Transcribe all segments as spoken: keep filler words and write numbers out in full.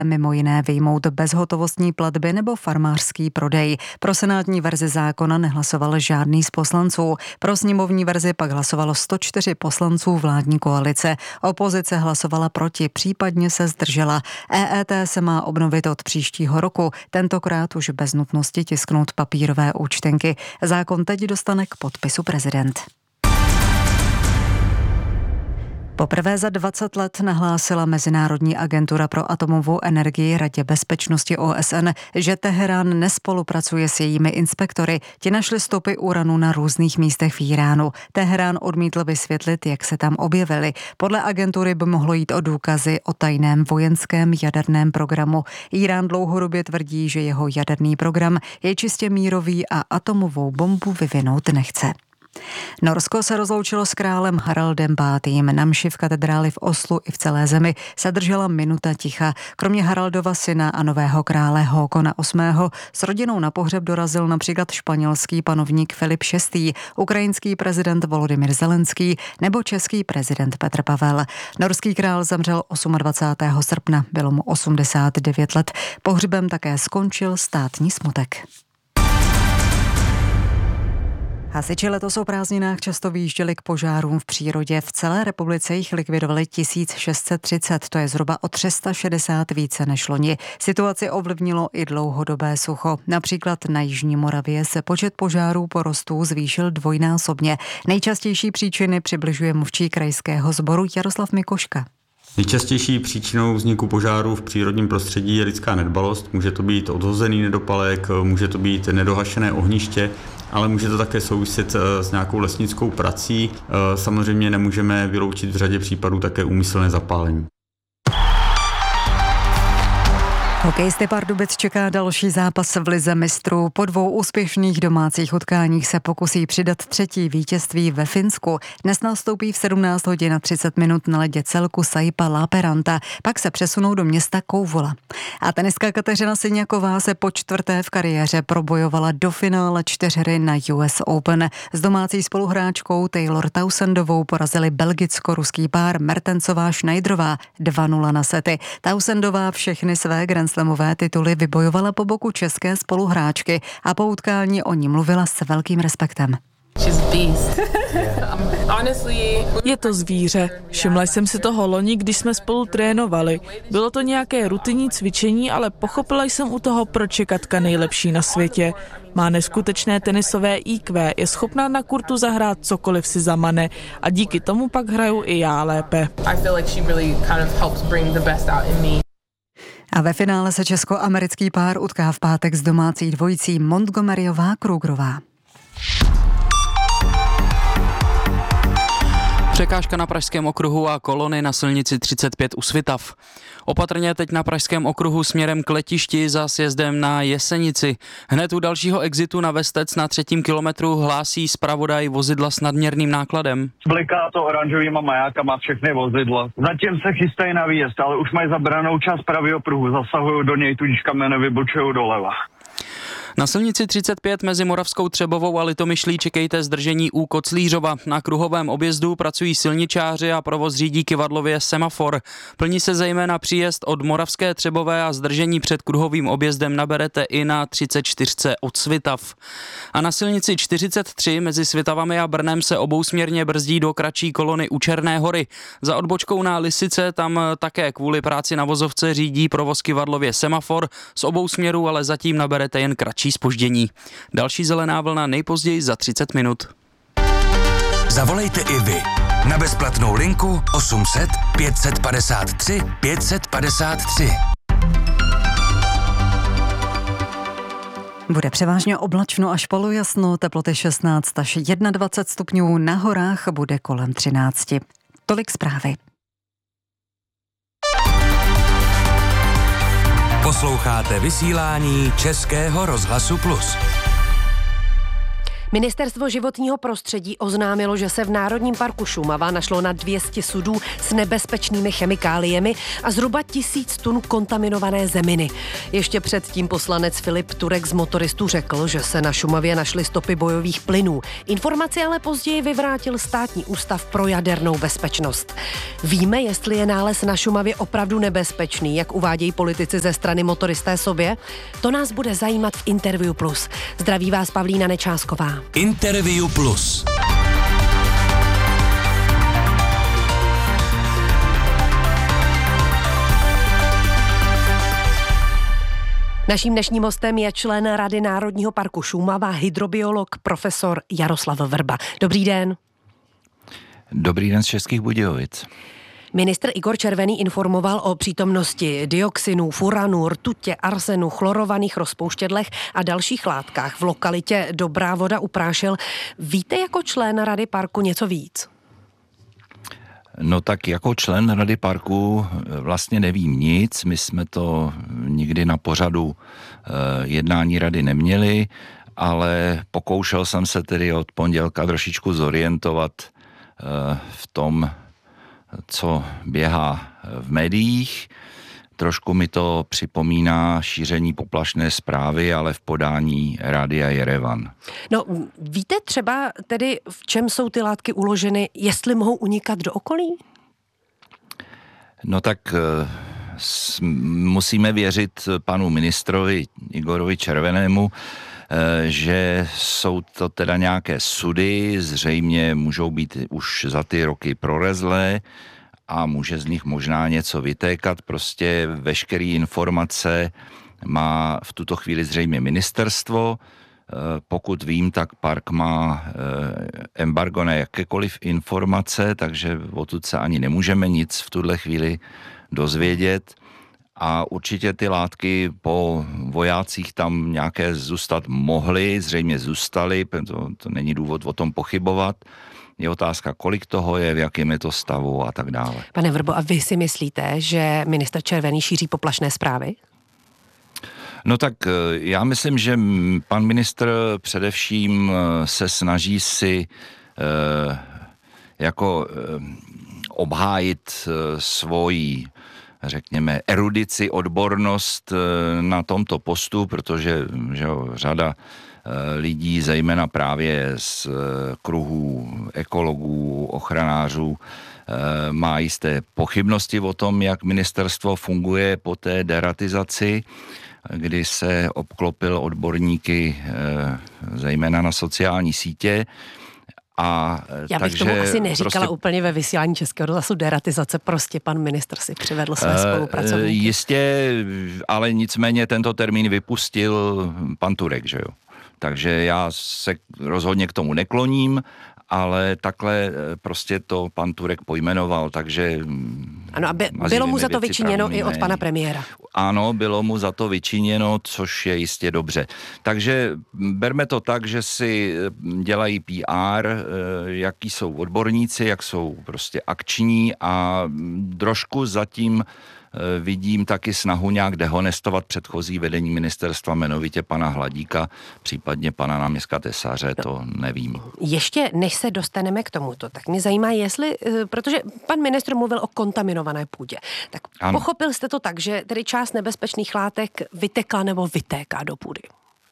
mimo jiné vyjmout bezhotovostní platby nebo farmářský prodej. Pro senátní verzi zákona nehlasoval žádný z poslanců. Pro sněmovní verzi pak hlasovalo sto čtyři poslanců vládní koalice. Opozice hlasovala proti, případně se zdržela. E E T se má obnovit od příštího roku, tentokrát už bez nutnosti tisknout papírové účtenky. Zákon teď dostane k podpisu prezident. Poprvé za dvacet let nahlásila Mezinárodní agentura pro atomovou energii Radě bezpečnosti O S N, že Teherán nespolupracuje s jejími inspektory. Ti našli stopy uranu na různých místech v Íránu. Teherán odmítl vysvětlit, jak se tam objevily. Podle agentury by mohlo jít o důkazy o tajném vojenském jaderném programu. Írán dlouhodobě tvrdí, že jeho jaderný program je čistě mírový a atomovou bombu vyvinout nechce. Norsko se rozloučilo s králem Haraldem pátým. Na mši v katedráli v Oslu i v celé zemi se držela minuta ticha. Kromě Haraldova syna a nového krále Hákona osmého s rodinou na pohřeb dorazil například španělský panovník Filip šestý, ukrajinský prezident Volodymyr Zelenský nebo český prezident Petr Pavel. Norský král zemřel dvacátého osmého srpna, bylo mu osmdesát devět let. Pohřbem také skončil státní smutek. Hasiči letos o prázdninách často vyjížděli k požárům v přírodě. V celé republice jich likvidovali tisíc šest set třicet, to je zhruba o tři sta šedesát více než loni. Situaci ovlivnilo i dlouhodobé sucho. Například na Jižní Moravě se počet požárů porostů zvýšil dvojnásobně. Nejčastější příčiny přibližuje mluvčí krajského sboru Jaroslav Mikoška. Nejčastější příčinou vzniku požáru v přírodním prostředí je lidská nedbalost. Může to být odhozený nedopalek, může to být nedohašené ohniště, ale může to také souviset s nějakou lesnickou prací. Samozřejmě nemůžeme vyloučit v řadě případů také úmyslné zapálení. Hokejisty Pardubic čeká další zápas v lize mistrů. Po dvou úspěšných domácích utkáních se pokusí přidat třetí vítězství ve Finsku. Dnes nastoupí v sedmnáct hodin a třicet minut na ledě celku Saipa Lappeenranta, pak se přesunou do města Kouvola. A tenistka Kateřina Siniaková se po čtvrté v kariéře probojovala do finále čtyřhry na U S Open. S domácí spoluhráčkou Taylor Tausendovou porazili belgicko-ruský pár Mertensová-Schneiderová dva nula na sety. Tausendová všechny své grandslamové tituly vybojovala po boku české spoluhráčky a po utkání o ní mluvila s velkým respektem. Je to zvíře. Všimla jsem si toho loni, když jsme spolu trénovali. Bylo to nějaké rutinní cvičení, ale pochopila jsem u toho, proč je Katka nejlepší na světě. Má neskutečné tenisové í kvé, je schopná na kurtu zahrát cokoliv si zamane a díky tomu pak hraju i já lépe. A ve finále se česko-americký pár utká v pátek s domácí dvojicí Montgomeryová-Krugerová. Překážka na Pražském okruhu a kolony na silnici třicet pět u Svitav. Opatrně teď na Pražském okruhu směrem k letišti za sjezdem na Jesenici. Hned u dalšího exitu na Vestec na třetím kilometru hlásí zpravodaj vozidla s nadměrným nákladem. Bliká to oranžovýma majákama všechny vozidla. Zatím se chystají na výjezd, ale už mají zabranou část pravého pruhu, zasahují do něj, tudíž kameny vybočují doleva. Na silnici třicet pět mezi Moravskou Třebovou a Litomyšlí čekejte zdržení u Koclířova. Na kruhovém objezdu pracují silničáři a provoz řídí kyvadlově semafor. Plní se zejména příjezd od Moravské Třebové a zdržení před kruhovým objezdem naberete i na třicet čtyřce od Svitav. A na silnici čtyřicet tři mezi Svitavami a Brnem se obousměrně brzdí do kratší kolony u Černé Hory. Za odbočkou na Lisice tam také kvůli práci na vozovce řídí provoz kyvadlově semafor. Z obou směrů ale zatím naberete jen kratší zpoždění. Další zelená vlna nejpozději za třicet minut. Zavolejte i vy na bezplatnou linku osm set pět set padesát tři pět set padesát tři. Bude převážně oblačno až polojasno, teploty šestnáct až dvacet jedna stupňů, na horách bude kolem třináct. Tolik zprávy. Posloucháte vysílání Českého rozhlasu Plus. Ministerstvo životního prostředí oznámilo, že se v Národním parku Šumava našlo na dvě stě sudů s nebezpečnými chemikáliemi a zhruba tisíc tun kontaminované zeminy. Ještě předtím poslanec Filip Turek z Motoristů řekl, že se na Šumavě našly stopy bojových plynů. Informaci ale později vyvrátil Státní ústav pro jadernou bezpečnost. Víme, jestli je nález na Šumavě opravdu nebezpečný, jak uvádějí politici ze strany Motoristé sobě? To nás bude zajímat v Interview Plus. Zdraví vás Pavlína Nečásková. Interview Plus. Naším dnešním hostem je člen Rady Národního parku Šumava, hydrobiolog profesor Jaroslav Vrba. Dobrý den. Dobrý den z Českých Budějovic. Ministr Igor Červený informoval o přítomnosti dioxinů, furanů, rtutě, arsenu, chlorovaných rozpouštědlech a dalších látkách v lokalitě Dobrá Voda u Prášil. Víte jako člen Rady parku něco víc? No tak jako člen Rady parku vlastně nevím nic. My jsme to nikdy na pořadu jednání rady neměli, ale pokoušel jsem se tedy od pondělka trošičku zorientovat v tom, co běhá v médiích. Trošku mi to připomíná šíření poplašné zprávy, ale v podání Rádia Jerevan. No, víte třeba tedy, v čem jsou ty látky uloženy, jestli mohou unikat do okolí? No tak s, musíme věřit panu ministrovi Igorovi Červenému, že jsou to teda nějaké sudy, zřejmě můžou být už za ty roky prorezlé a může z nich možná něco vytékat. Prostě veškeré informace má v tuto chvíli zřejmě ministerstvo. Pokud vím, tak park má embargo na jakékoliv informace, takže odtud se ani nemůžeme nic v tuhle chvíli dozvědět. A určitě ty látky po vojácích tam nějaké zůstat mohly, zřejmě zůstaly, to, to není důvod o tom pochybovat. Je otázka, kolik toho je, v jakém je to stavu a tak dále. Pane Vrbo, a vy si myslíte, že ministr Červený šíří poplašné zprávy? No tak já myslím, že pan ministr především se snaží si eh, jako eh, obhájit svoji, řekněme, erudici, odbornost na tomto postu, protože že jo, řada lidí, zejména právě z kruhů ekologů, ochranářů, má jisté pochybnosti o tom, jak ministerstvo funguje po té deratizaci, kdy se obklopil odborníky zejména na sociální sítě. A Já bych takže tomu asi neříkala prostě, úplně ve vysílání Českého rozhlasu deratizace, prostě pan ministr si přivedl své spolupracovníky. Jistě, ale nicméně tento termín vypustil pan Turek, že jo. Takže já se rozhodně k tomu nekloním, ale takhle prostě to pan Turek pojmenoval, takže... Ano, a by, bylo mu za to vyčiněno i od pana premiéra. Ano, bylo mu za to vyčiněno, což je jistě dobře. Takže berme to tak, že si dělají P R, jaký jsou odborníci, jak jsou prostě akční a trošku zatím vidím taky snahu nějak dehonestovat předchozí vedení ministerstva, jmenovitě pana Hladíka, případně pana náměstka Tesaře, to nevím. Ještě než se dostaneme k tomuto, tak mě zajímá, jestli, protože pan ministr mluvil o kontaminované půdě, tak ano. Pochopil jste to tak, že tedy část nebezpečných látek vytekla nebo vytéká do půdy?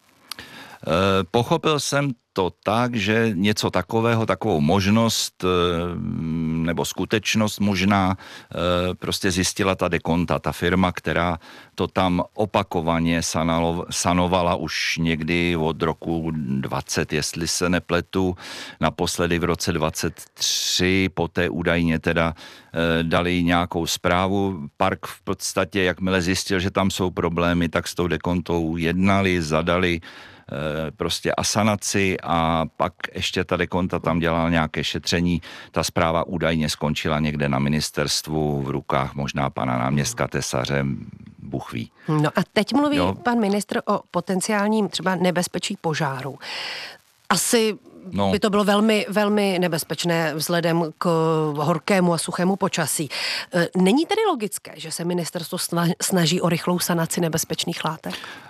Pochopil jsem to tak, že něco takového, takovou možnost nebo skutečnost možná prostě zjistila ta Dekonta, ta firma, která to tam opakovaně sanovala už někdy od roku dvacet, jestli se nepletu, naposledy v roce dvacet tři, poté údajně teda dali nějakou zprávu. Park v podstatě, jakmile zjistil, že tam jsou problémy, tak s tou Dekontou jednali, zadali prostě asanaci a pak ještě ta Dekonta tam dělala nějaké šetření. Ta zpráva údajně skončila někde na ministerstvu v rukách možná pana náměstka Tesaře, Bůh ví. No a teď mluví jo. pan ministr o potenciálním třeba nebezpečí požáru. Asi no. by to bylo velmi, velmi nebezpečné vzhledem k horkému a suchému počasí. Není tedy logické, že se ministerstvo snaží o rychlou sanaci nebezpečných látek?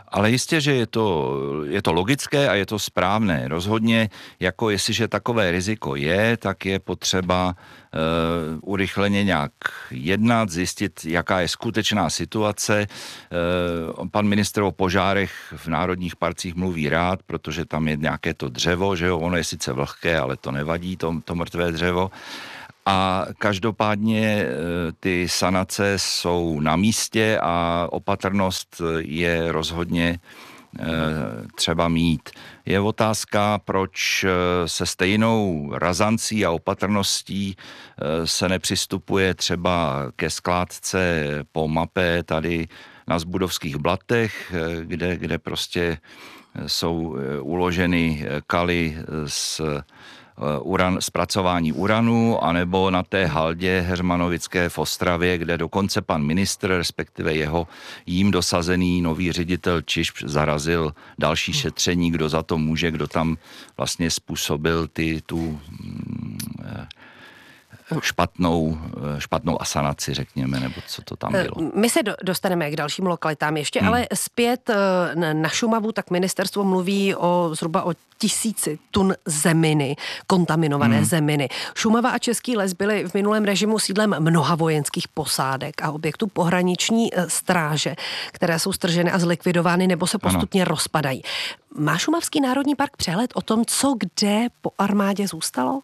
Ale jistě, že je to, je to logické a je to správné. Rozhodně, jako jestliže takové riziko je, tak je potřeba uh, urychleně nějak jednat, zjistit, jaká je skutečná situace. Uh, pan ministr o požárech v národních parcích mluví rád, protože tam je nějaké to dřevo, že jo, ono je sice vlhké, ale to nevadí, to, to mrtvé dřevo. A každopádně ty sanace jsou na místě a opatrnost je rozhodně třeba mít. Je otázka, proč se stejnou razancí a opatrností se nepřistupuje třeba ke skládce po mape tady na Zbudovských blatech, kde, kde prostě jsou uloženy kaly z uran, zpracování uranu, anebo na té haldě Heřmanovické v Ostravě, kde dokonce pan ministr, respektive jeho jím dosazený nový ředitel Čiž zarazil další šetření, kdo za to může, kdo tam vlastně způsobil ty, tu špatnou, špatnou asanaci, řekněme, nebo co to tam bylo. My se do, dostaneme k dalším lokalitám ještě, hmm. ale zpět na Šumavu, tak ministerstvo mluví o zhruba o tisíci tun zeminy, kontaminované hmm. zeminy. Šumava a Český les byly v minulém režimu sídlem mnoha vojenských posádek a objektů pohraniční stráže, které jsou strženy a zlikvidovány nebo se postupně ano. rozpadají. Má Šumavský národní park přehled o tom, co kde po armádě zůstalo?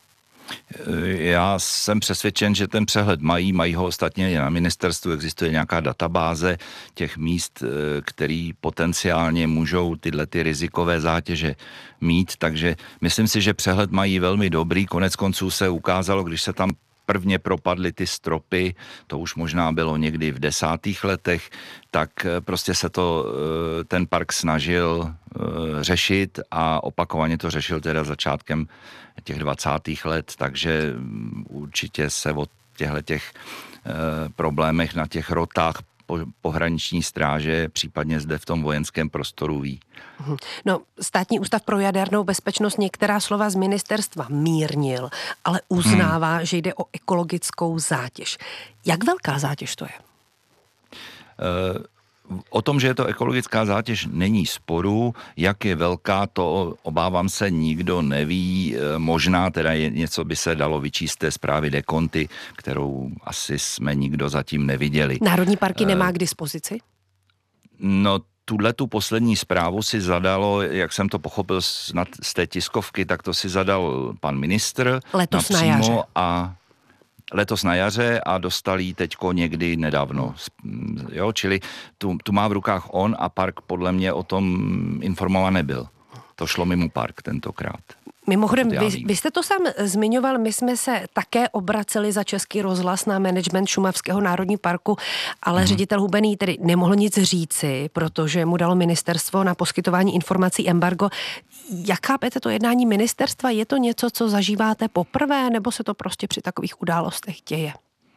Já jsem přesvědčen, že ten přehled mají, mají ho ostatně na ministerstvu, existuje nějaká databáze těch míst, který potenciálně můžou tyhle ty rizikové zátěže mít, takže myslím si, že přehled mají velmi dobrý, konec konců se ukázalo, když se tam prvně propadly ty stropy, to už možná bylo někdy v desátých letech, tak prostě se to ten park snažil řešit a opakovaně to řešil teda začátkem těch dvacátých let, takže určitě se o těchto těch problémech na těch rotách pohraniční stráže, případně zde v tom vojenském prostoru ví. No, Státní ústav pro jadernou bezpečnost některá slova z ministerstva mírnil, ale uznává, hmm. že jde o ekologickou zátěž. Jak velká zátěž to je? Uh, O tom, že je to ekologická zátěž, není sporu. Jak je velká, to obávám se nikdo neví. Možná teda je, něco by se dalo vyčíst té zprávy dekonty, kterou asi jsme nikdo zatím neviděli. Národní parky nemá k dispozici? No, tuhle tu poslední zprávu si zadalo, jak jsem to pochopil z, z té tiskovky, tak to si zadal pan ministr. Letos na jaře. A letos na jaře a dostal jí teďko někdy nedávno. Jo, čili tu, tu má v rukách on a park podle mě o tom informován nebyl. To šlo mimo park tentokrát. Mimochodem, vy, vy jste to sám zmiňoval, my jsme se také obraceli za Český rozhlas na management Šumavského národní parku, ale hmm. ředitel Hubený tedy nemohl nic říci, protože mu dalo ministerstvo na poskytování informací embargo. Jak chápete to jednání ministerstva? Je to něco, co zažíváte poprvé, nebo se to prostě při takových událostech děje?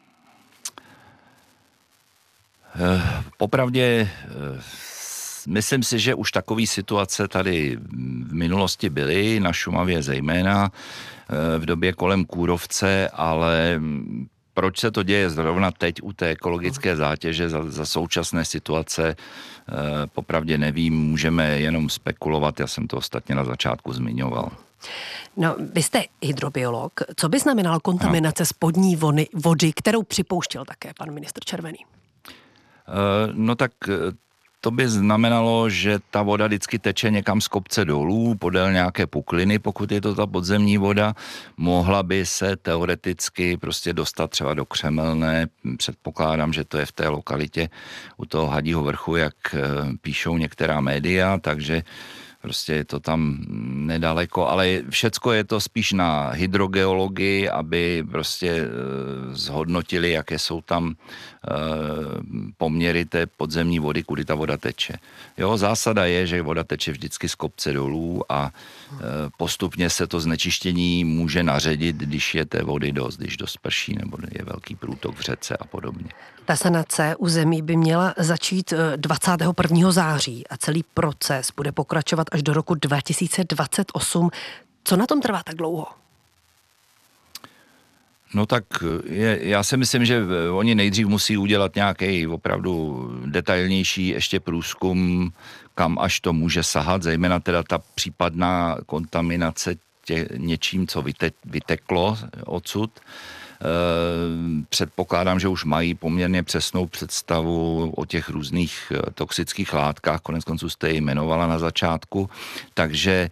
Popravdě myslím si, že už takové situace tady v minulosti byly, na Šumavě zejména, v době kolem kůrovce, ale proč se to děje zrovna teď u té ekologické zátěže za, za současné situace, popravdě nevím, můžeme jenom spekulovat, já jsem to ostatně na začátku zmiňoval. No, vy jste hydrobiolog. Co by znamenala kontaminace no. spodní vody, vody, kterou připouštěl také pan ministr Červený? No tak to by znamenalo, že ta voda vždycky teče někam z kopce dolů, podél nějaké pukliny, pokud je to ta podzemní voda. Mohla by se teoreticky prostě dostat třeba do Křemelné. Předpokládám, že to je v té lokalitě u toho Hadího vrchu, jak píšou některá média, takže prostě je to tam nedaleko, ale všecko je to spíš na hydrogeologii, aby prostě e, zhodnotili, jaké jsou tam e, poměry té podzemní vody, kudy ta voda teče. Jo, zásada je, že voda teče vždycky z kopce dolů a e, postupně se to znečištění může naředit, když je té vody dost, když dost prší nebo je velký průtok v řece a podobně. Ta sanace území by měla začít dvacátého prvního září a celý proces bude pokračovat až do roku dva tisíce dvacet osm. Co na tom trvá tak dlouho? No tak je, já si myslím, že oni nejdřív musí udělat nějaký opravdu detailnější ještě průzkum, kam až to může sahat, zejména teda ta případná kontaminace tě, něčím, co vyte, vyteklo odsud. Předpokládám, že už mají poměrně přesnou představu o těch různých toxických látkách, konec konců jste je jmenovala na začátku, takže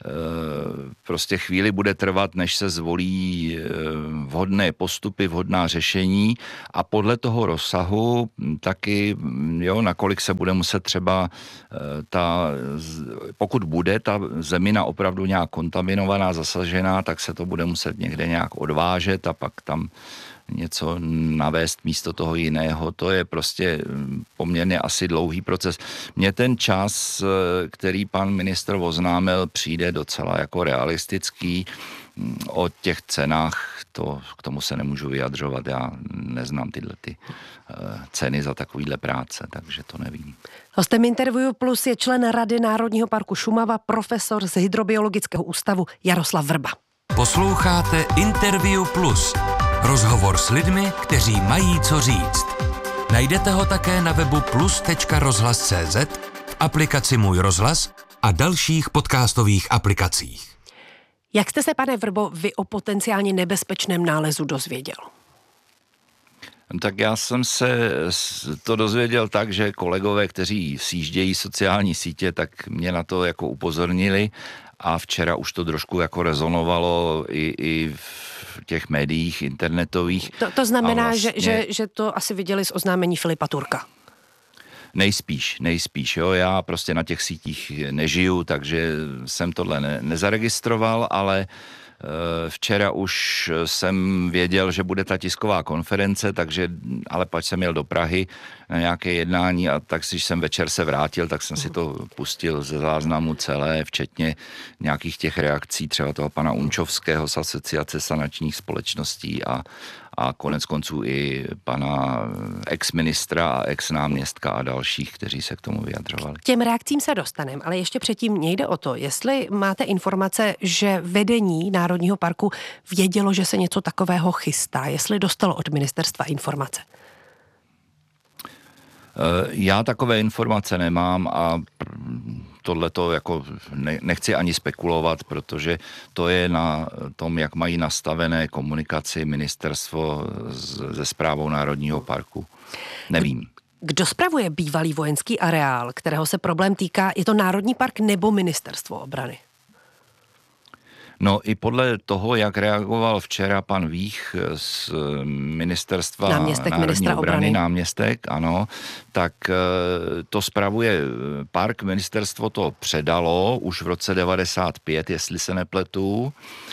prostě chvíli bude trvat, než se zvolí vhodné postupy, vhodná řešení a podle toho rozsahu taky, jo, nakolik se bude muset třeba ta, pokud bude ta zemina opravdu nějak kontaminovaná, zasažená, tak se to bude muset někde nějak odvážet a pak tam něco navést místo toho jiného. To je prostě poměrně asi dlouhý proces. Mně ten čas, který pan ministr oznámil, přijde docela jako realistický. O těch cenách to, k tomu se nemůžu vyjadřovat. Já neznám tyhle ty ceny za takovýhle práce, takže to nevím. Hostem Interview Plus je člen Rady Národního parku Šumava, profesor z Hydrobiologického ústavu Jaroslav Vrba. Posloucháte Interview Plus. Rozhovor s lidmi, kteří mají co říct. Najdete ho také na webu plus tečka rozhlas tečka cé zet, v aplikaci Můj rozhlas a dalších podcastových aplikacích. Jak jste se, pane Vrbo, vy o potenciálně nebezpečném nálezu dozvěděl? Tak já jsem se to dozvěděl tak, že kolegové, kteří sjíždějí sociální sítě, tak mě na to jako upozornili a včera už to trošku jako rezonovalo i, i v těch médiích internetových. To, to znamená, vlastně, že, že, že to asi viděli z oznámení Filipa Turka. Nejspíš, nejspíš, jo, já prostě na těch sítích nežiju, takže jsem tohle ne, nezaregistroval, ale včera už jsem věděl, že bude ta tisková konference, takže, ale pač jsem jel do Prahy na nějaké jednání a tak, když jsem večer se vrátil, tak jsem si to pustil ze záznamu celé, včetně nějakých těch reakcí, třeba toho pana Unčovského z Asociace sanačních společností a, a konec konců i pana ex-ministra a ex-náměstka a dalších, kteří se k tomu vyjadřovali. K těm reakcím se dostaneme, ale ještě předtím mě jde o to, jestli máte informace, že vedení Národního parku vědělo, že se něco takového chystá, jestli dostalo od ministerstva informace. Já takové informace nemám a tohleto jako nechci ani spekulovat, protože to je na tom, jak mají nastavené komunikaci ministerstvo se správou Národního parku. Nevím. Kdo spravuje bývalý vojenský areál, kterého se problém týká? Je to Národní park nebo ministerstvo obrany? No i podle toho, jak reagoval včera pan Vích z ministerstva náměstek Národní obrany, obrany, náměstek, ano, tak to spravuje park, ministerstvo to předalo už v roce devadesát pět, jestli se nepletu,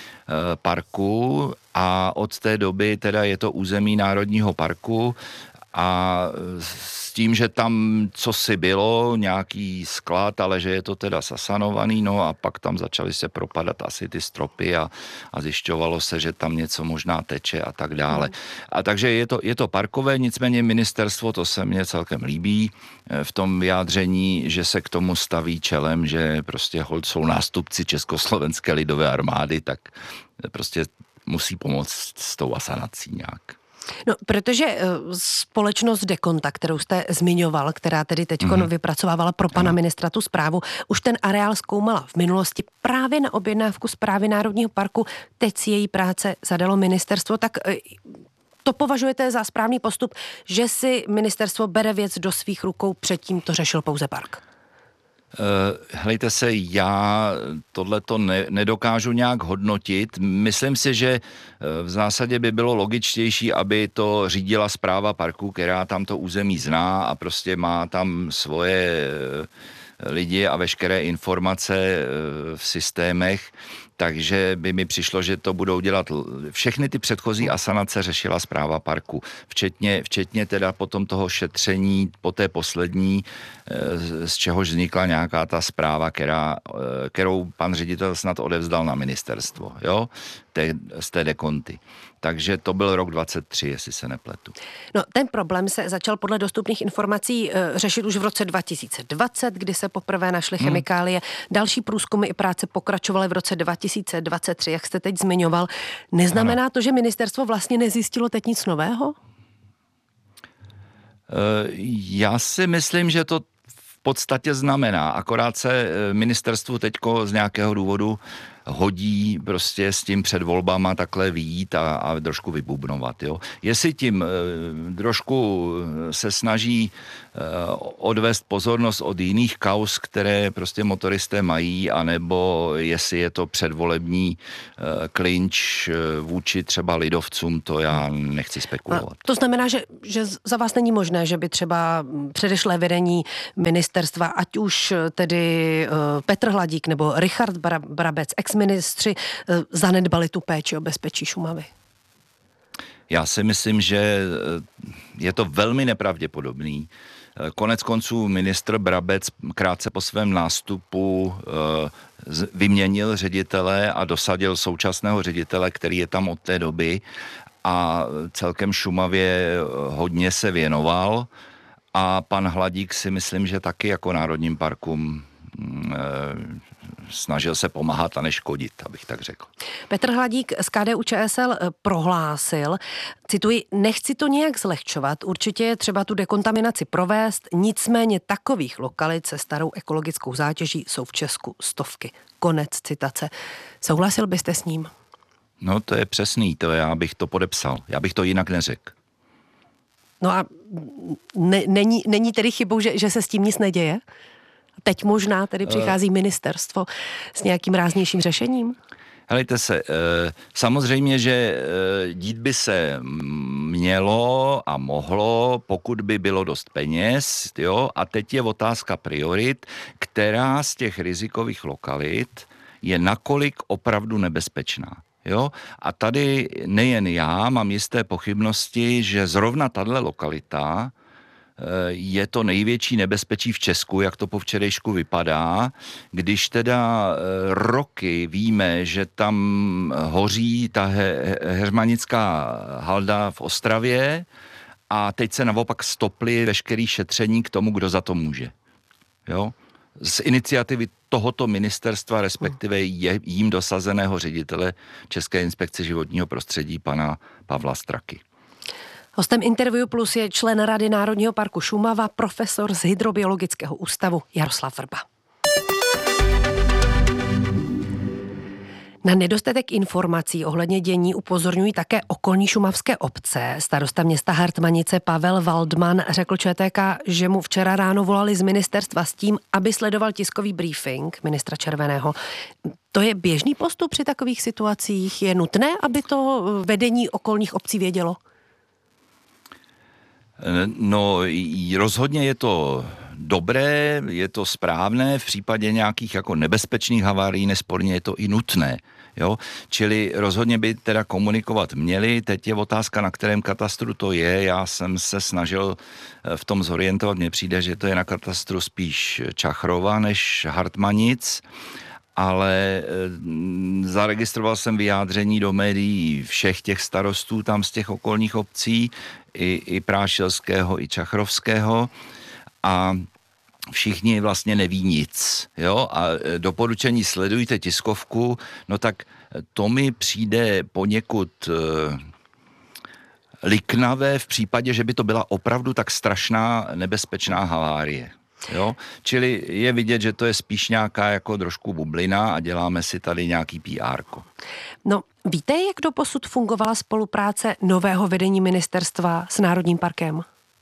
parku a od té doby teda je to území Národního parku a s tím, že tam cosi bylo, nějaký sklad, ale že je to teda sasanovaný, no a pak tam začaly se propadat asi ty stropy a, a zjišťovalo se, že tam něco možná teče a tak dále. A takže je to, je to parkové, nicméně ministerstvo, to se mně celkem líbí v tom vyjádření, že se k tomu staví čelem, že prostě holt jsou nástupci Československé lidové armády, tak prostě musí pomoct s tou asanací nějak. No, protože uh, společnost Dekonta, kterou jste zmiňoval, která tedy teď mm. vypracovávala pro pana ano. ministra tu zprávu, už ten areál zkoumala v minulosti právě na objednávku Správy Národního parku. Teď si její práce zadalo ministerstvo, tak uh, to považujete za správný postup, že si ministerstvo bere věc do svých rukou, předtím to řešil pouze park? Hlejte se, já tohleto ne, nedokážu nějak hodnotit. Myslím si, že v zásadě by bylo logičtější, aby to řídila správa parku, která tam to území zná a prostě má tam svoje lidi a veškeré informace v systémech, takže by mi přišlo, že to budou dělat všechny ty předchozí asanace řešila správa parku, včetně, včetně teda potom toho šetření po té poslední, z čehož vznikla nějaká ta zpráva, která, kterou pan ředitel snad odevzdal na ministerstvo, jo, té, z té Dekonty. Takže to byl rok dvacet tři, jestli se nepletu. No, ten problém se začal podle dostupných informací e, řešit už v roce dva tisíce dvacet, kdy se poprvé našly chemikálie. Hmm. Další průzkumy i práce pokračovaly v roce dva tisíce dvacet tři, jak jste teď zmiňoval. Neznamená ano. to, že ministerstvo vlastně nezjistilo teď nic nového? Já si myslím, že to v podstatě znamená, akorát se ministerstvu teďko z nějakého důvodu hodí prostě s tím před volbama takhle vyjít a, a trošku vybubnovat. Jo. Jestli tím e, trošku se snaží e, odvést pozornost od jiných kauz, které prostě motoristé mají, anebo jestli je to předvolební e, klinč e, vůči třeba lidovcům, to já nechci spekulovat. A to znamená, že, že za vás není možné, že by třeba předešlé vedení ministerstva, ať už tedy e, Petr Hladík nebo Richard Brabec, ex ministři zanedbali tu péči o bezpečí Šumavy? Já si myslím, že je to velmi nepravděpodobný. Konec konců ministr Brabec krátce po svém nástupu vyměnil ředitele a dosadil současného ředitele, který je tam od té doby a celkem Šumavě hodně se věnoval a pan Hladík si myslím, že taky jako národním parkům snažil se pomáhat a neškodit, abych tak řekl. Petr Hladík z K D U Č S L prohlásil, cituji, nechci to nějak zlehčovat, určitě je třeba tu dekontaminaci provést, nicméně takových lokalit se starou ekologickou zátěží jsou v Česku stovky. Konec citace. Souhlasil byste s ním? No to je přesný, to já bych to podepsal, já bych to jinak neřekl. No a ne, není, není tedy chybou, že, že se s tím nic neděje? Teď možná tedy přichází ministerstvo s nějakým ráznějším řešením? Helejte se, samozřejmě, že dít by se mělo a mohlo, pokud by bylo dost peněz, jo, a teď je otázka priorit, která z těch rizikových lokalit je nakolik opravdu nebezpečná. Jo? A tady nejen já mám jisté pochybnosti, že zrovna tahle lokalita je to největší nebezpečí v Česku, jak to po včerejšku vypadá, když teda roky víme, že tam hoří ta he- hermanická halda v Ostravě a teď se naopak stoply veškerý šetření k tomu, kdo za to může. Jo? Z iniciativy tohoto ministerstva, respektive je, jím dosazeného ředitele České inspekce životního prostředí, pana Pavla Straky. Hostem Interview Plus je člen Rady Národního parku Šumava, profesor z Hydrobiologického ústavu Jaroslav Vrba. Na nedostatek informací ohledně dění upozorňují také okolní šumavské obce. Starosta města Hartmanice Pavel Waldman řekl Č T K, že mu včera ráno volali z ministerstva s tím, aby sledoval tiskový briefing ministra Červeného. To je běžný postup při takových situacích? Je nutné, aby to vedení okolních obcí vědělo? No, rozhodně je to dobré, je to správné, v případě nějakých jako nebezpečných havárií nesporně je to i nutné. Jo? Čili rozhodně by teda komunikovat měli, teď je otázka, na kterém katastru to je, já jsem se snažil v tom zorientovat, mně přijde, že to je na katastru spíš Čachrova než Hartmanic, ale zaregistroval jsem vyjádření do médií všech těch starostů tam z těch okolních obcí, i, i Prášilského, i Čachrovského a všichni vlastně neví nic, jo, a doporučení sledujte tiskovku, no tak to mi přijde poněkud uh, liknavé v případě, že by to byla opravdu tak strašná nebezpečná havárie. Jo? Čili je vidět, že to je spíš nějaká jako trošku bublina a děláme si tady nějaký P R ko. No, víte, jak doposud fungovala spolupráce nového vedení ministerstva s Národním parkem?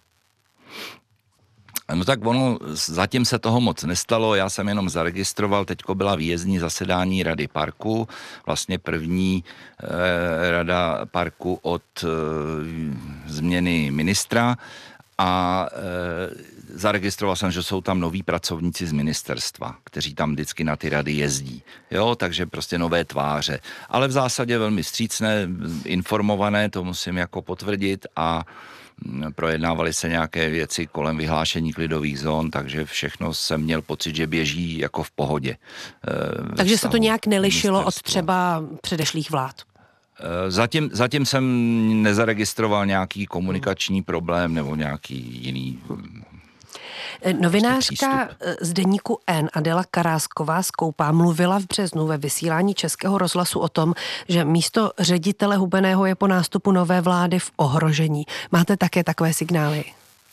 No tak ono, zatím se toho moc nestalo, já jsem jenom zaregistroval, teďko byla výjezdní zasedání Rady parku, vlastně první eh, Rada parku od eh, změny ministra a e, zaregistroval jsem, že jsou tam noví pracovníci z ministerstva, kteří tam vždycky na ty rady jezdí. Jo, takže prostě nové tváře. Ale v zásadě velmi vstřícné, informované, to musím jako potvrdit a projednávaly se nějaké věci kolem vyhlášení klidových zón, takže všechno jsem měl pocit, že běží jako v pohodě. E, takže se to nějak nelišilo od třeba předešlých vlád? Zatím, zatím jsem nezaregistroval nějaký komunikační problém nebo nějaký jiný. Novinářka z deníku N Adela Karásková z Koupá mluvila v březnu ve vysílání Českého rozhlasu o tom, že místo ředitele Hubeného je po nástupu nové vlády v ohrožení. Máte také takové signály?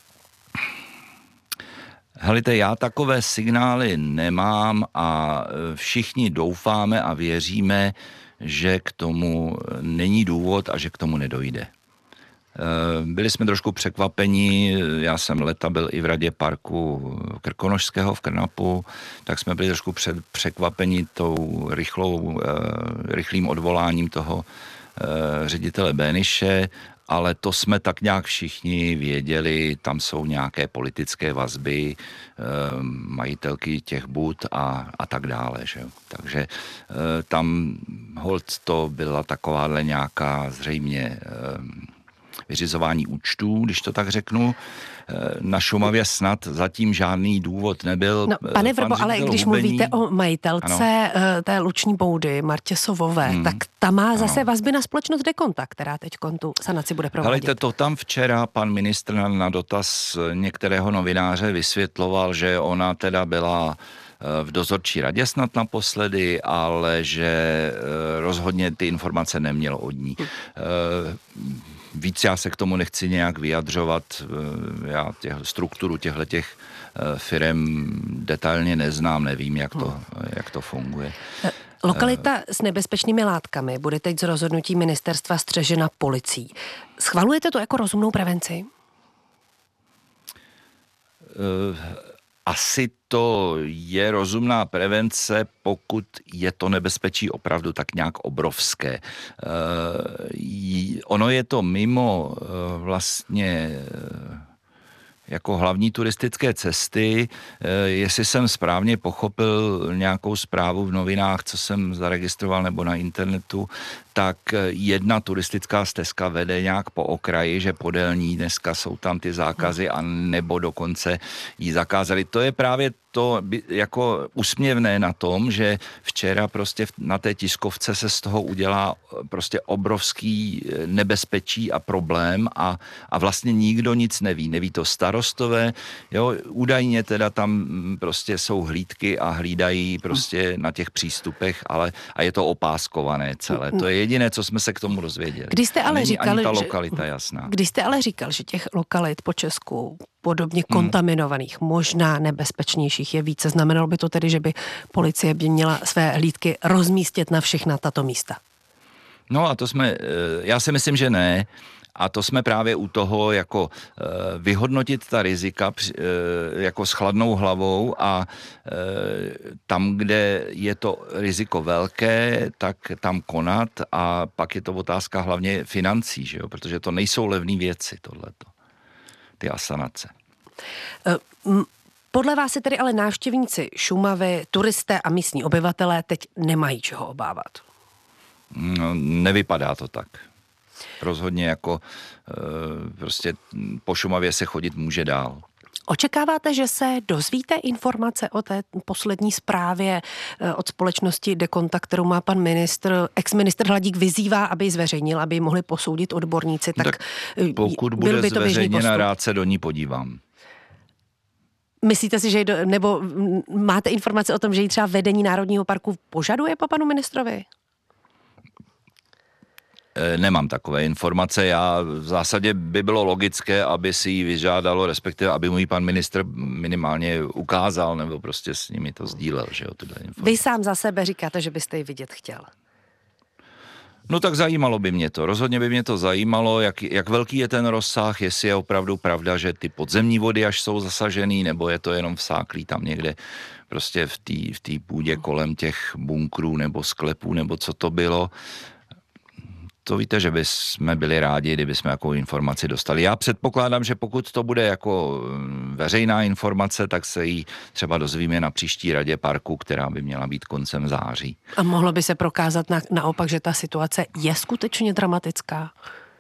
Helejte, já takové signály nemám a všichni doufáme a věříme, že k tomu není důvod a že k tomu nedojde. Byli jsme trošku překvapeni, já jsem leta byl i v radě parku Krkonošského v Krnapu, tak jsme byli trošku před, překvapeni tou rychlou, rychlým odvoláním toho ředitele Béniše, ale to jsme tak nějak všichni věděli, tam jsou nějaké politické vazby, majitelky těch bud a, a tak dále. Že? Takže tam holt to byla takováhle nějaká zřejmě vyřizování účtů, když to tak řeknu. Na Šumavě snad zatím žádný důvod nebyl. No, pane Vrbo, ale když Hubení, mluvíte o majitelce ano. té luční boudy, Martě Sovové, hmm. tak ta má zase ano. vazby na společnost Dekonta, která teď tu sanaci bude provádět. Helejte, to tam včera pan ministr na, na dotaz některého novináře vysvětloval, že ona teda byla v dozorčí radě snad naposledy, ale že rozhodně ty informace neměl od ní. Hmm. Víc já se k tomu nechci nějak vyjadřovat, já těch, strukturu těchto firem detailně neznám, nevím, jak to, jak to funguje. Lokalita s nebezpečnými látkami bude teď z rozhodnutí ministerstva střežena policií. Schvalujete to jako rozumnou prevenci? Uh, Asi to je rozumná prevence, pokud je to nebezpečí opravdu tak nějak obrovské. E, ono je to mimo e, vlastně e, jako hlavní turistické cesty. E, jestli jsem správně pochopil nějakou zprávu v novinách, co jsem zaregistroval nebo na internetu, tak jedna turistická stezka vede nějak po okraji, že podél ní dneska jsou tam ty zákazy a nebo dokonce ji zakázali. To je právě to jako úsměvné na tom, že včera prostě na té tiskovce se z toho udělá prostě obrovský nebezpečí a problém a, a vlastně nikdo nic neví. Neví to starostové, jo, údajně teda tam prostě jsou hlídky a hlídají prostě na těch přístupech, ale a je to opáskované celé. To je jediné, co jsme se k tomu dozvěděli. Když jste ale říkal, ani ta lokalita jasná. Když jste ale říkal, že těch lokalit po Česku podobně kontaminovaných, hmm. možná nebezpečnějších je více, znamenalo by to tedy, že by policie by měla své hlídky rozmístit na všechna tato místa? No a to jsme, já si myslím, že ne. A to jsme právě u toho jako vyhodnotit ta rizika jako s chladnou hlavou a tam, kde je to riziko velké, tak tam konat a pak je to otázka hlavně financí, že jo? Protože to nejsou levné věci, tohleto, ty asanace. Podle vás se tedy ale návštěvníci Šumavy, turisté a místní obyvatelé teď nemají čeho obávat? No, nevypadá to tak. Rozhodně jako prostě po Šumavě se chodit může dál. Očekáváte, že se dozvíte informace o té poslední zprávě od společnosti Dekonta, kterou má pan ministr, ex-ministr Hladík vyzývá, aby ji zveřejnil, aby ji mohli posoudit odborníci, tak, tak pokud bude by to zveřejněna, rád se do ní podívám. Myslíte si, že do, nebo máte informace o tom, že ji třeba vedení Národního parku požaduje po panu ministrovi? Nemám takové informace. Já v zásadě by bylo logické, aby si ji vyžádalo, respektive aby mu ji pan ministr minimálně ukázal, nebo prostě s nimi to sdílel, že jo, tyhle informace. Vy sám za sebe říkáte, že byste ji vidět chtěl. No tak zajímalo by mě to. Rozhodně by mě to zajímalo, jak, jak velký je ten rozsah, jestli je opravdu pravda, že ty podzemní vody až jsou zasažený, nebo je to jenom vsáklý tam někde prostě v té v té půdě kolem těch bunkrů nebo sklepů, nebo co to bylo. To víte, že bychom byli rádi, kdyby jsme jakou informaci dostali. Já předpokládám, že pokud to bude jako veřejná informace, tak se ji třeba dozvíme na příští radě parku, která by měla být koncem září. A mohlo by se prokázat na, naopak, že ta situace je skutečně dramatická?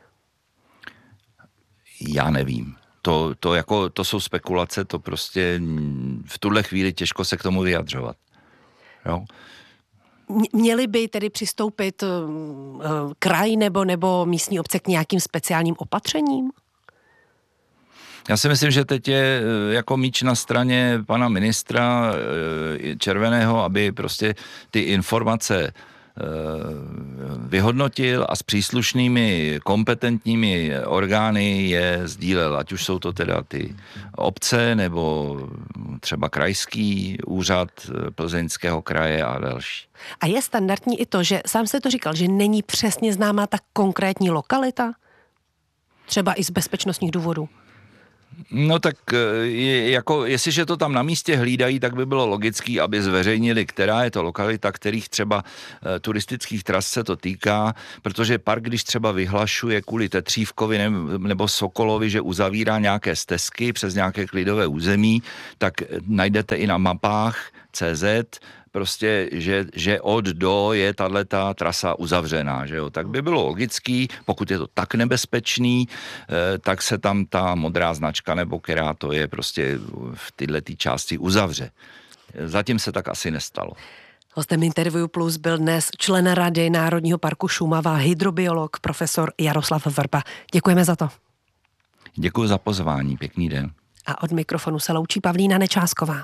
Já nevím. To, to, jako, to jsou spekulace, to prostě v tuhle chvíli těžko se k tomu vyjadřovat. Jo? Měli by tedy přistoupit uh, kraj nebo, nebo místní obce k nějakým speciálním opatřením? Já si myslím, že teď je jako míč na straně pana ministra Červeného, aby prostě ty informace vyhodnotil a s příslušnými kompetentními orgány je sdílel, ať už jsou to teda ty obce nebo třeba krajský úřad Plzeňského kraje a další. A je standardní i to, že sám jste to říkal, že není přesně známá ta konkrétní lokalita? Třeba i z bezpečnostních důvodů. No tak je, jako, jestliže to tam na místě hlídají, tak by bylo logický, aby zveřejnili, která je to lokalita, kterých třeba e, turistických tras se to týká, protože park, když třeba vyhlašuje kvůli Tetřívkovi ne, nebo Sokolovi, že uzavírá nějaké stezky přes nějaké klidové území, tak najdete i na mapách C Z, prostě, že, že od do je tato trasa uzavřená, že jo, tak by bylo logický, pokud je to tak nebezpečný, eh, tak se tam ta modrá značka, nebo která to je, prostě v tyhle části uzavře. Zatím se tak asi nestalo. Hostem Interview Plus byl dnes člen Rady Národního parku Šumava, hydrobiolog profesor Jaroslav Vrba. Děkujeme za to. Děkuji za pozvání, pěkný den. A od mikrofonu se loučí Pavlína Nečásková.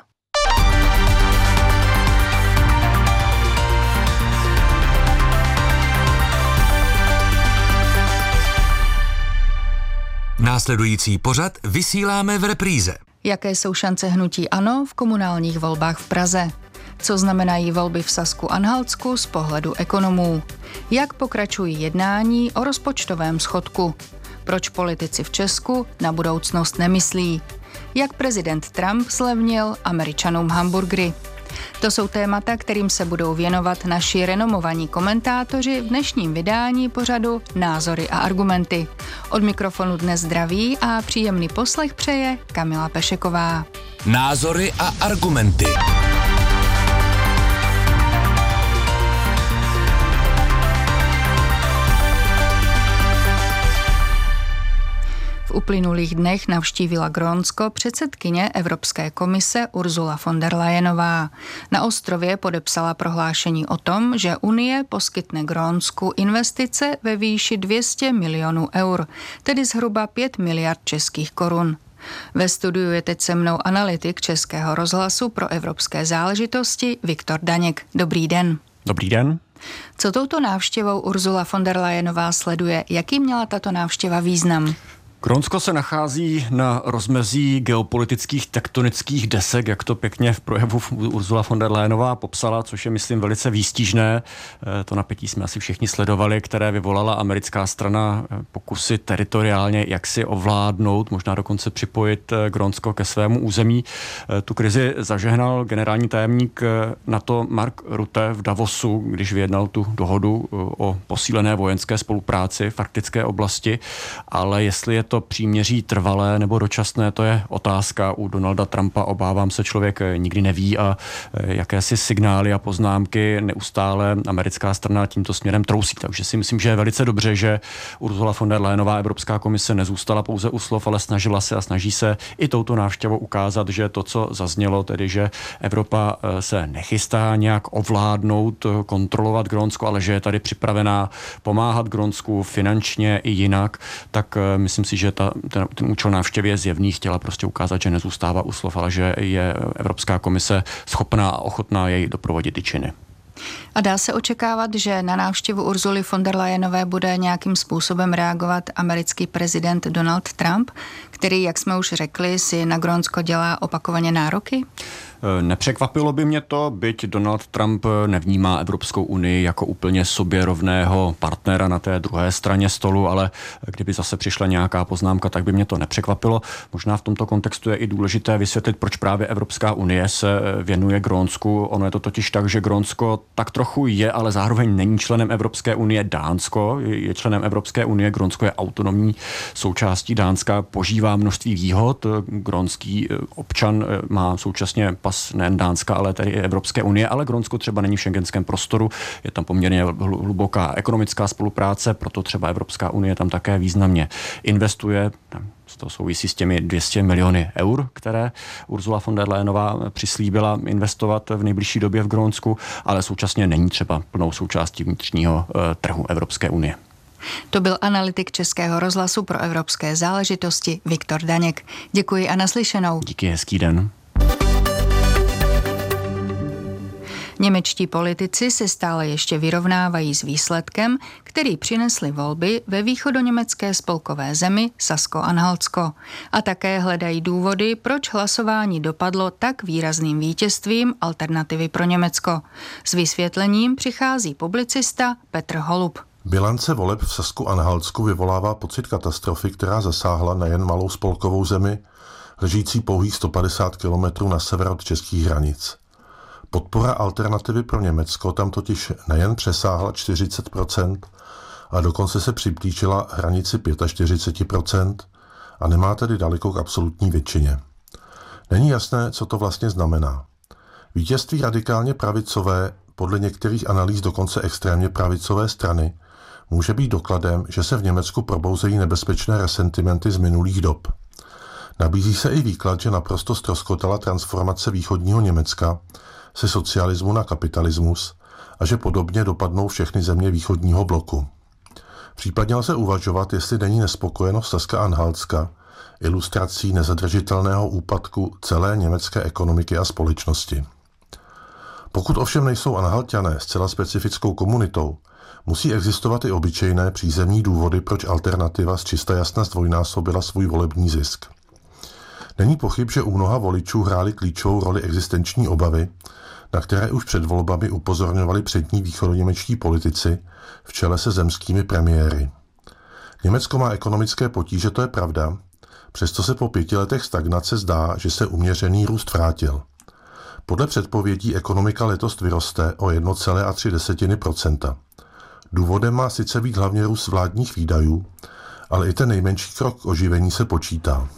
Následující pořad vysíláme v repríze. Jaké jsou šance hnutí ANO v komunálních volbách v Praze? Co znamenají volby v Sasku-Anhaltsku z pohledu ekonomů? Jak pokračují jednání o rozpočtovém schodku? Proč politici v Česku na budoucnost nemyslí? Jak prezident Trump zlevnil Američanům hamburgery? To jsou témata, kterým se budou věnovat naši renomovaní komentátoři v dnešním vydání pořadu Názory a argumenty. Od mikrofonu dnes zdraví a příjemný poslech přeje Kamila Pešeková. Názory a argumenty. V uplynulých dnech navštívila Grónsko předsedkyně Evropské komise Ursula von der Leyenová. Na ostrově podepsala prohlášení o tom, že Unie poskytne Grónsku investice ve výši dvě stě milionů eur, tedy zhruba pět miliard českých korun. Ve studiu je teď se mnou analytik Českého rozhlasu pro evropské záležitosti Viktor Daněk. Dobrý den. Dobrý den. Co touto návštěvou Ursula von der Leyenová sleduje? Jaký měla tato návštěva význam? Grónsko se nachází na rozmezí geopolitických tektonických desek, jak to pěkně v projevu Ursula von der Leyenová popsala, což je, myslím, velice výstižné. To napětí jsme asi všichni sledovali, které vyvolala americká strana pokusy teritoriálně jaksi ovládnout, možná dokonce připojit Grónsko ke svému území. Tu krizi zažehnal generální tajemník NATO Mark Rutte v Davosu, když vyjednal tu dohodu o posílené vojenské spolupráci v arktické oblasti, ale jestli je to příměří trvalé nebo dočasné, to je otázka. U Donalda Trumpa, obávám se, člověk nikdy neví a jakési signály a poznámky neustále americká strana tímto směrem trousí. Takže si myslím, že je velice dobře, že Ursula von der Leyenová, Evropská komise, nezůstala pouze u slov, ale snažila se a snaží se i touto návštěvou ukázat, že to, co zaznělo, tedy že Evropa se nechystá nějak ovládnout, kontrolovat Grónsko, ale že je tady připravená pomáhat Grónsku finančně i jinak, tak myslím si, že ta, ten, ten účel návštěvy je zjevný, chtěla prostě ukázat, že nezůstává u slov, ale že je Evropská komise schopná a ochotná jej doprovodit i činy. A dá se očekávat, že na návštěvu Ursuly von der Leyenové bude nějakým způsobem reagovat americký prezident Donald Trump, který, jak jsme už řekli, si na Grónsko dělá opakovaně nároky? Nepřekvapilo by mě to, byť Donald Trump nevnímá Evropskou unii jako úplně sobě rovného partnera na té druhé straně stolu, ale kdyby zase přišla nějaká poznámka, tak by mě to nepřekvapilo. Možná v tomto kontextu je i důležité vysvětlit, proč právě Evropská unie se věnuje Grónsku. Ono je to totiž tak, že Grónsko tak trochu je, ale zároveň není členem Evropské unie. Dánsko je členem Evropské unie, Grónsko je autonomní součástí Dánska, požívá množství výhod. Grónský občan má současně pas nejen Dánska, ale tedy i Evropské unie, ale Grónsko třeba není v schengenském prostoru, je tam poměrně hluboká ekonomická spolupráce, proto třeba Evropská unie tam také významně investuje. To souvisí s těmi dvě stě miliony eur, které Ursula von der Leyenová přislíbila investovat v nejbližší době v Grónsku, ale současně není třeba plnou součástí vnitřního trhu Evropské unie. To byl analytik Českého rozhlasu pro evropské záležitosti Viktor Daněk. Děkuji a naslyšenou. Díky, hezký den. Němečtí politici se stále ještě vyrovnávají s výsledkem, který přinesly volby ve východoněmecké spolkové zemi Sasko-Anhaltsko. A také hledají důvody, proč hlasování dopadlo tak výrazným vítězstvím Alternativy pro Německo. S vysvětlením přichází publicista Petr Holub. Bilance voleb v Sasku-Anhaltsku vyvolává pocit katastrofy, která zasáhla nejen malou spolkovou zemi, ležící pouhých sto padesát kilometrů na sever od českých hranic. Podpora Alternativy pro Německo tam totiž nejen přesáhla čtyřicet procent, a dokonce se přiblížila hranici čtyřicet pět procent a nemá tedy daleko k absolutní většině. Není jasné, co to vlastně znamená. Vítězství radikálně pravicové, podle některých analýz dokonce extrémně pravicové strany, může být dokladem, že se v Německu probouzejí nebezpečné resentimenty z minulých dob. Nabízí se i výklad, že naprosto ztroskotala transformace východního Německa se socialismu na kapitalismus a že podobně dopadnou všechny země východního bloku. Případně lze uvažovat, jestli není nespokojenost Saska-Anhaltska ilustrací nezadržitelného úpadku celé německé ekonomiky a společnosti. Pokud ovšem nejsou Anhalťané zcela specifickou komunitou, musí existovat i obyčejné přízemní důvody, proč Alternativa z čista jasna zdvojnásobila svůj volební zisk. Není pochyb, že u mnoha voličů hrály klíčovou roli existenční obavy, na které už před volbami upozorňovali přední východoněmečtí politici v čele se zemskými premiéry. Německo má ekonomické potíže, to je pravda, přesto se po pěti letech stagnace zdá, že se uměřený růst vrátil. Podle předpovědí ekonomika letos vyroste o jedna celá tři procenta. Důvodem má sice být hlavně růst vládních výdajů, ale i ten nejmenší krok k oživení se počítá.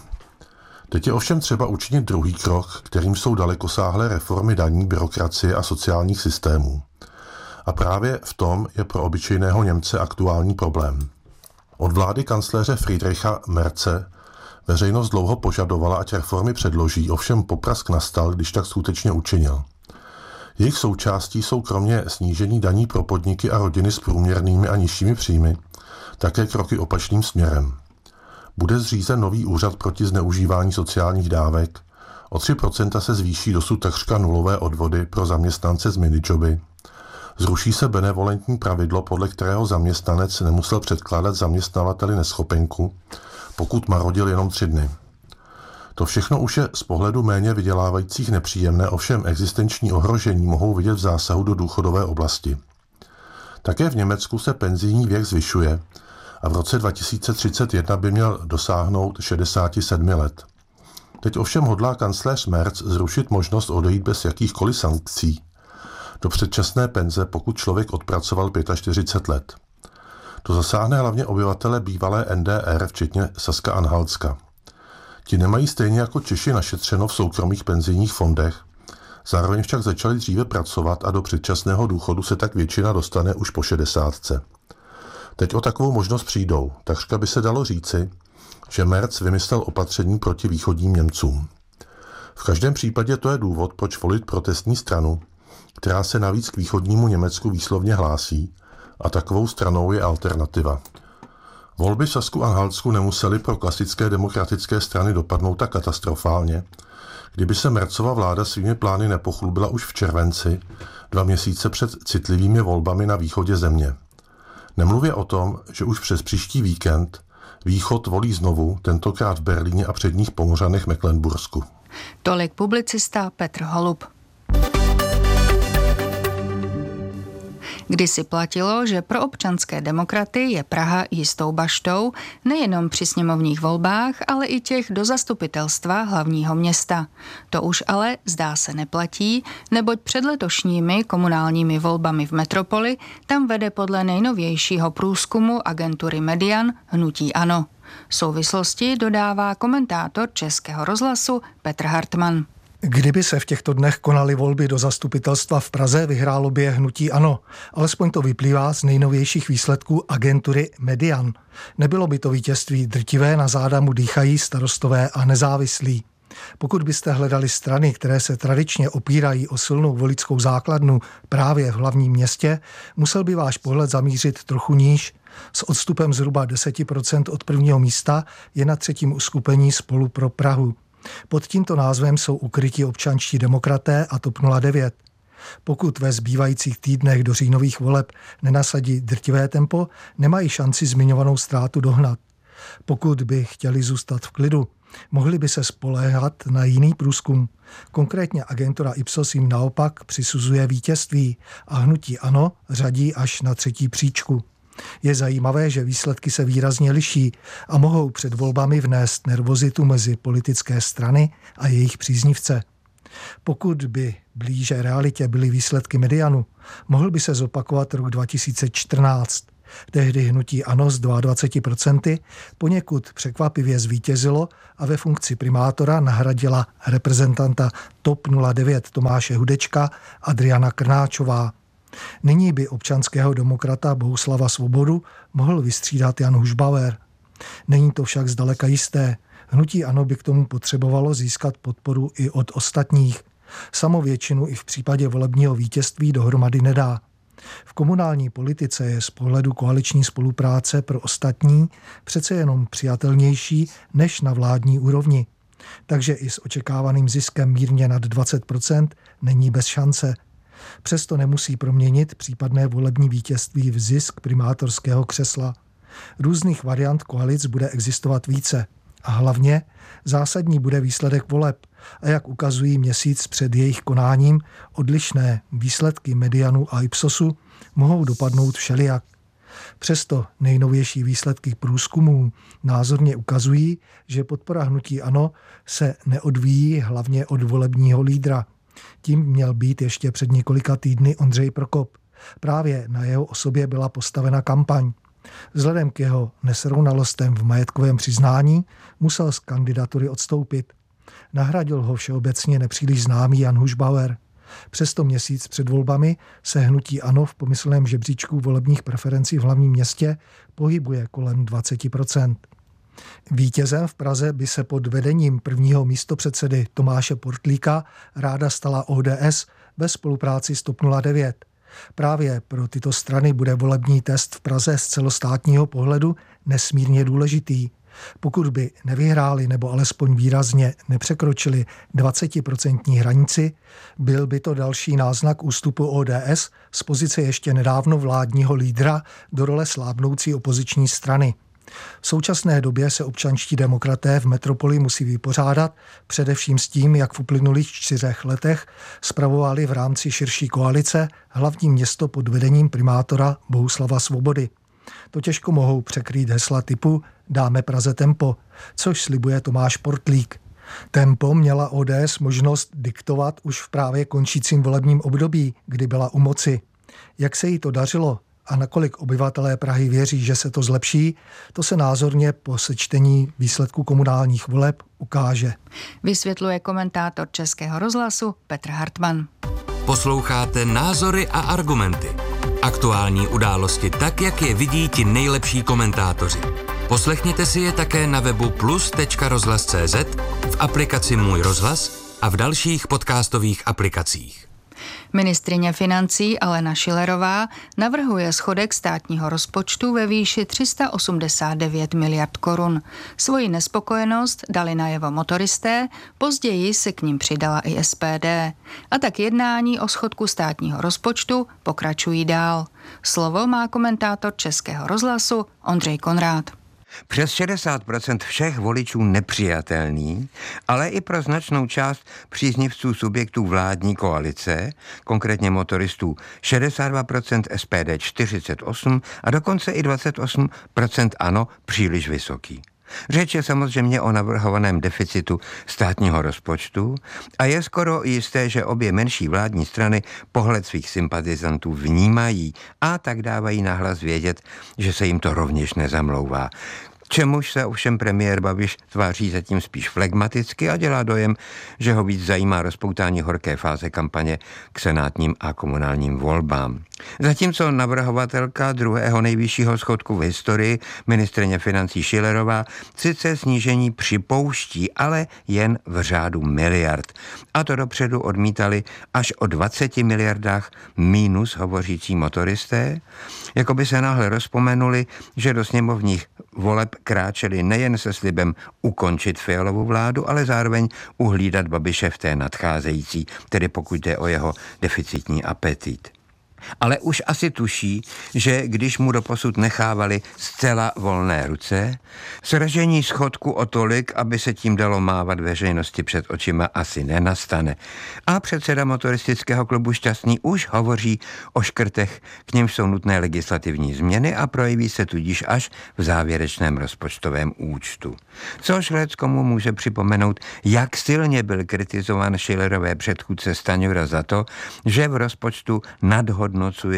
Teď je ovšem třeba učinit druhý krok, kterým jsou dalekosáhlé reformy daní, byrokracie a sociálních systémů. A právě v tom je pro obyčejného Němce aktuální problém. Od vlády kancléře Friedricha Merze veřejnost dlouho požadovala, ať reformy předloží, ovšem poprask nastal, když tak skutečně učinil. Jejich součástí jsou kromě snížení daní pro podniky a rodiny s průměrnými a nižšími příjmy také kroky opačným směrem. Bude zřízen nový úřad proti zneužívání sociálních dávek, o tři procenta se zvýší dosud takřka nulové odvody pro zaměstnance z minijoby, zruší se benevolentní pravidlo, podle kterého zaměstnanec nemusel předkládat zaměstnavateli neschopenku, pokud marodil jenom tři dny. To všechno už je z pohledu méně vydělávajících nepříjemné, ovšem existenční ohrožení mohou vidět v zásahu do důchodové oblasti. Také v Německu se penzijní věk zvyšuje a v roce dva tisíce třicet jedna by měl dosáhnout šedesáti sedmi let. Teď ovšem hodlá kancléř Merz zrušit možnost odejít bez jakýchkoliv sankcí do předčasné penze, pokud člověk odpracoval čtyřicet pět let. To zasáhne hlavně obyvatele bývalé N D R, včetně Saska-Anhaltska. Ti nemají stejně jako Češi našetřeno v soukromých penzijních fondech, zároveň však začali dříve pracovat a do předčasného důchodu se tak většina dostane už po šedesátce. Teď o takovou možnost přijdou, takřka by se dalo říci, že Merz vymyslel opatření proti východním Němcům. V každém případě to je důvod, proč volit protestní stranu, která se navíc k východnímu Německu výslovně hlásí, a takovou stranou je Alternativa. Volby v Sasku-Anhaltsku nemusely pro klasické demokratické strany dopadnout tak katastrofálně, kdyby se Merzova vláda svými plány nepochlubila už v červenci, dva měsíce před citlivými volbami na východě země. Nemluvě o tom, že už přes příští víkend východ volí znovu, tentokrát v Berlíně a předních Pomořanech Mecklenbursku. Tolik publicista Petr Holub. Kdysi platilo, že pro občanské demokraty je Praha jistou baštou, nejenom při sněmovních volbách, ale i těch do zastupitelstva hlavního města. To už ale zdá se neplatí, neboť před letošními komunálními volbami v metropoli tam vede podle nejnovějšího průzkumu agentury Median hnutí ANO. Souvislosti dodává komentátor Českého rozhlasu Petr Hartmann. Kdyby se v těchto dnech konaly volby do zastupitelstva v Praze, vyhrálo by je hnutí ANO. Alespoň to vyplývá z nejnovějších výsledků agentury Median. Nebylo by to vítězství drtivé, na záda mu dýchají Starostové a Nezávislí. Pokud byste hledali strany, které se tradičně opírají o silnou voličskou základnu právě v hlavním městě, musel by váš pohled zamířit trochu níž. S odstupem zhruba deset procent od prvního místa je na třetím uskupení Spolu pro Prahu. Pod tímto názvem jsou ukryti občanští demokraté a TOP nula devět. Pokud ve zbývajících týdnech do říjnových voleb nenasadí drtivé tempo, nemají šanci zmiňovanou ztrátu dohnat. Pokud by chtěli zůstat v klidu, mohli by se spoléhat na jiný průzkum. Konkrétně agentura Ipsos jim naopak přisuzuje vítězství a hnutí ANO řadí až na třetí příčku. Je zajímavé, že výsledky se výrazně liší a mohou před volbami vnést nervozitu mezi politické strany a jejich příznivce. Pokud by blíže realitě byly výsledky Medianu, mohl by se zopakovat rok dva tisíce čtrnáct. Tehdy hnutí ANO s dvaceti dvěma procenty poněkud překvapivě zvítězilo a ve funkci primátora nahradila reprezentanta TOP nula devět Tomáše Hudečka Adriana Krnáčová. Nyní by občanského demokrata Bohuslava Svobodu mohl vystřídat Jan Hušbauer. Není to však zdaleka jisté. Hnutí ANO by k tomu potřebovalo získat podporu i od ostatních. Samo většinu i v případě volebního vítězství dohromady nedá. V komunální politice je z pohledu koaliční spolupráce pro ostatní přece jenom přijatelnější než na vládní úrovni. Takže i s očekávaným ziskem mírně nad dvacet procent není bez šance. Přesto nemusí proměnit případné volební vítězství v zisk primátorského křesla. Různých variant koalic bude existovat více. A hlavně zásadní bude výsledek voleb. A jak ukazují měsíc před jejich konáním, odlišné výsledky Medianu a Ipsosu mohou dopadnout všelijak. Přesto nejnovější výsledky průzkumů názorně ukazují, že podpora hnutí ANO se neodvíjí hlavně od volebního lídra. Tím měl být ještě před několika týdny Ondřej Prokop. Právě na jeho osobě byla postavena kampaň. Vzhledem k jeho nesrovnalostem v majetkovém přiznání musel z kandidatury odstoupit. Nahradil ho všeobecně nepříliš známý Jan Hušbauer. Přesto měsíc před volbami se hnutí ANO v pomyslném žebříčku volebních preferencí v hlavním městě pohybuje kolem dvacet procent. Vítězem v Praze by se pod vedením prvního místopředsedy Tomáše Portlíka ráda stala O D S ve spolupráci s TOP nula devět. Právě pro tyto strany bude volební test v Praze z celostátního pohledu nesmírně důležitý. Pokud by nevyhráli nebo alespoň výrazně nepřekročili dvacetiprocentní hranici, byl by to další náznak ústupu O D S z pozice ještě nedávno vládního lídra do role slábnoucí opoziční strany. V současné době se občanští demokraté v metropoli musí vypořádat především s tím, jak v uplynulých čtyřech letech spravovali v rámci širší koalice hlavní město pod vedením primátora Bohuslava Svobody. To těžko mohou překrýt hesla typu dáme Praze tempo, což slibuje Tomáš Portlík. Tempo měla O D S možnost diktovat už v právě končícím volebním období, kdy byla u moci. Jak se jí to dařilo a nakolik obyvatelé Prahy věří, že se to zlepší, to se názorně po sečtení výsledků komunálních voleb ukáže. Vysvětluje komentátor Českého rozhlasu Petr Hartmann. Posloucháte Názory a argumenty. Aktuální události tak, jak je vidí ti nejlepší komentátoři. Poslechněte si je také na webu plus tečka rozhlas tečka cé zet, v aplikaci Můj rozhlas a v dalších podcastových aplikacích. Ministryně financí Alena Schillerová navrhuje schodek státního rozpočtu ve výši tři sta osmdesát devět miliard korun. Svoji nespokojenost dali najevo motoristé, později se k nim přidala i S P D. A tak jednání o schodku státního rozpočtu pokračují dál. Slovo má komentátor Českého rozhlasu Ondřej Konrád. Přes šedesát procent všech voličů nepřijatelný, ale i pro značnou část příznivců subjektů vládní koalice, konkrétně motoristů šedesát dva procent, S P D čtyřicet osm procent a dokonce i dvacet osm procent ANO příliš vysoký. Řeč je samozřejmě o navrhovaném deficitu státního rozpočtu a je skoro jisté, že obě menší vládní strany pohled svých sympatizantů vnímají a tak dávají nahlas vědět, že se jim to rovněž nezamlouvá. Čemuž se ovšem premiér Babiš tváří zatím spíš flegmaticky a dělá dojem, že ho víc zajímá rozpoutání horké fáze kampaně k senátním a komunálním volbám. Zatímco navrhovatelka druhého nejvyššího schodku v historii, ministryně financí Schillerová, sice snížení připouští, ale jen v řádu miliard. A to dopředu odmítali až o dvaceti miliardách mínus hovořící motoristé, jako by se náhle rozpomenuli, že do sněmovních voleb kráčeli nejen se slibem ukončit Fialovu vládu, ale zároveň uhlídat Babiše v té nadcházející, tedy pokud jde o jeho deficitní apetit. Ale už asi tuší, že když mu doposud nechávali zcela volné ruce, sražení schodku o tolik, aby se tím dalo mávat veřejnosti před očima, asi nenastane. A předseda motoristického klubu Šťastný už hovoří o škrtech, k němž jsou nutné legislativní změny a projeví se tudíž až v závěrečném rozpočtovém účtu. Což leckomu může připomenout, jak silně byl kritizován Schillerové předchůdce Stanjura za to, že v rozpočtu nadhodnocuje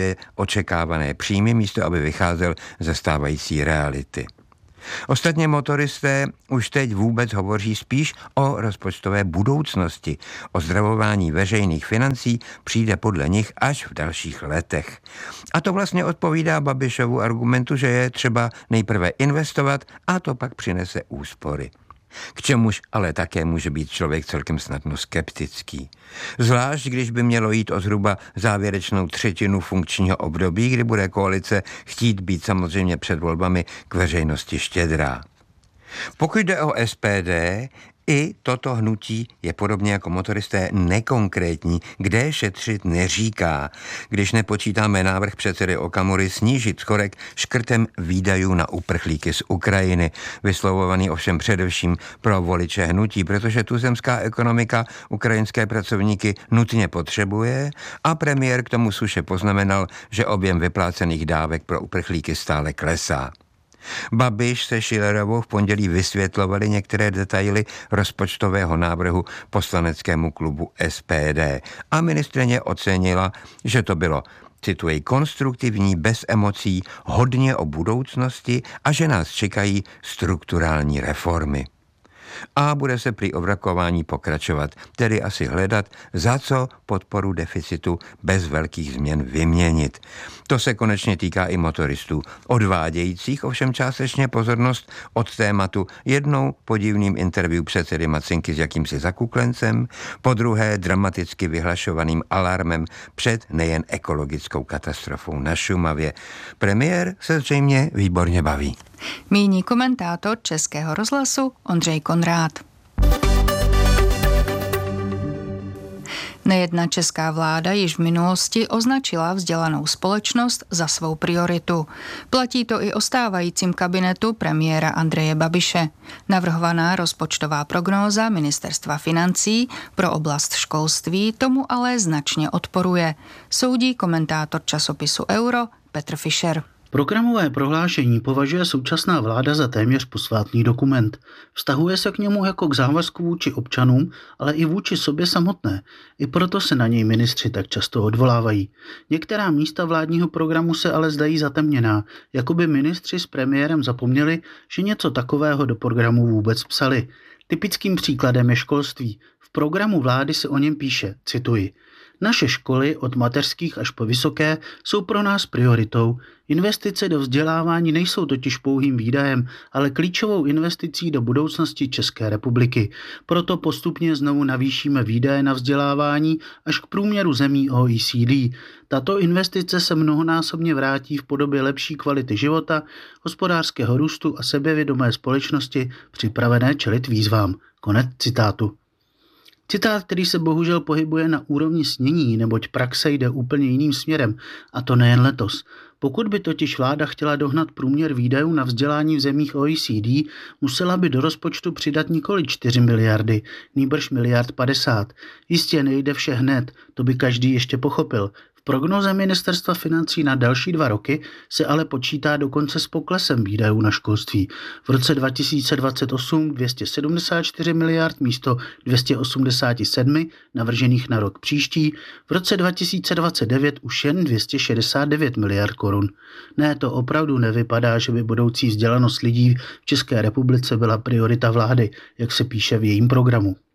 očekávané příjmy, místo aby vycházel ze stávající reality. Ostatně motoristé už teď vůbec hovoří spíš o rozpočtové budoucnosti. Ozdravování veřejných financí přijde podle nich až v dalších letech. A to vlastně odpovídá Babišovu argumentu, že je třeba nejprve investovat a to pak přinese úspory. K čemuž ale také může být člověk celkem snadno skeptický. Zvlášť, když by mělo jít o zhruba závěrečnou třetinu funkčního období, kdy bude koalice chtít být samozřejmě před volbami k veřejnosti štědrá. Pokud jde o S P D, i toto hnutí je podobně jako motoristé nekonkrétní, kde šetřit neříká, když nepočítáme návrh předsedy Okamury snížit schodek škrtem výdajů na uprchlíky z Ukrajiny, vyslovovaný ovšem především pro voliče hnutí, protože tuzemská ekonomika ukrajinské pracovníky nutně potřebuje a premiér k tomu suše poznamenal, že objem vyplácených dávek pro uprchlíky stále klesá. Babiš se Schillerovou v pondělí vysvětlovali některé detaily rozpočtového návrhu poslaneckému klubu S P D a ministryně ocenila, že to bylo, cituji, konstruktivní, bez emocí, hodně o budoucnosti a že nás čekají strukturální reformy. A bude se při ovrakování pokračovat, tedy asi hledat, za co podporu deficitu bez velkých změn vyměnit. To se konečně týká i motoristů, odvádějících ovšem částečně pozornost od tématu jednou podivným interview předsedy Macinky s jakýmsi zakuklencem, po druhé dramaticky vyhlašovaným alarmem před nejen ekologickou katastrofou na Šumavě. Premiér se zřejmě výborně baví. Míní komentátor Českého rozhlasu Ondřej Konrád. Nejedna česká vláda již v minulosti označila vzdělanou společnost za svou prioritu. Platí to i o stávajícím kabinetu premiéra Andreje Babiše. Navrhovaná rozpočtová prognóza Ministerstva financí pro oblast školství tomu ale značně odporuje. Soudí komentátor časopisu Euro Petr Fischer. Programové prohlášení považuje současná vláda za téměř posvátný dokument. Vztahuje se k němu jako k závazku vůči občanům, ale i vůči sobě samotné. I proto se na něj ministři tak často odvolávají. Některá místa vládního programu se ale zdají zatemněná, jako by ministři s premiérem zapomněli, že něco takového do programu vůbec psali. Typickým příkladem je školství. V programu vlády se o něm píše, cituji, naše školy od mateřských až po vysoké jsou pro nás prioritou. Investice do vzdělávání nejsou totiž pouhým výdajem, ale klíčovou investicí do budoucnosti České republiky. Proto postupně znovu navýšíme výdaje na vzdělávání až k průměru zemí O E C D. Tato investice se mnohonásobně vrátí v podobě lepší kvality života, hospodářského růstu a sebevědomé společnosti připravené čelit výzvám. Konec citátu. Citát, který se bohužel pohybuje na úrovni snění, neboť praxe jde úplně jiným směrem, a to nejen letos. Pokud by totiž vláda chtěla dohnat průměr výdajů na vzdělání v zemích O E C D, musela by do rozpočtu přidat nikoli čtyři miliardy, nýbrž miliard padesát. Jistě nejde vše hned, to by každý ještě pochopil. V prognoze Ministerstva financí na další dva roky se ale počítá dokonce s poklesem výdajů na školství. V roce dva tisíce dvacet osm dvě stě sedmdesát čtyři miliard místo dvě stě osmdesát sedm navržených na rok příští, v roce dva tisíce dvacet devět už jen dvě stě šedesát devět miliard korun. Ne, to opravdu nevypadá, že by budoucí vzdělanost lidí v České republice byla priorita vlády, jak se píše v jejím programu.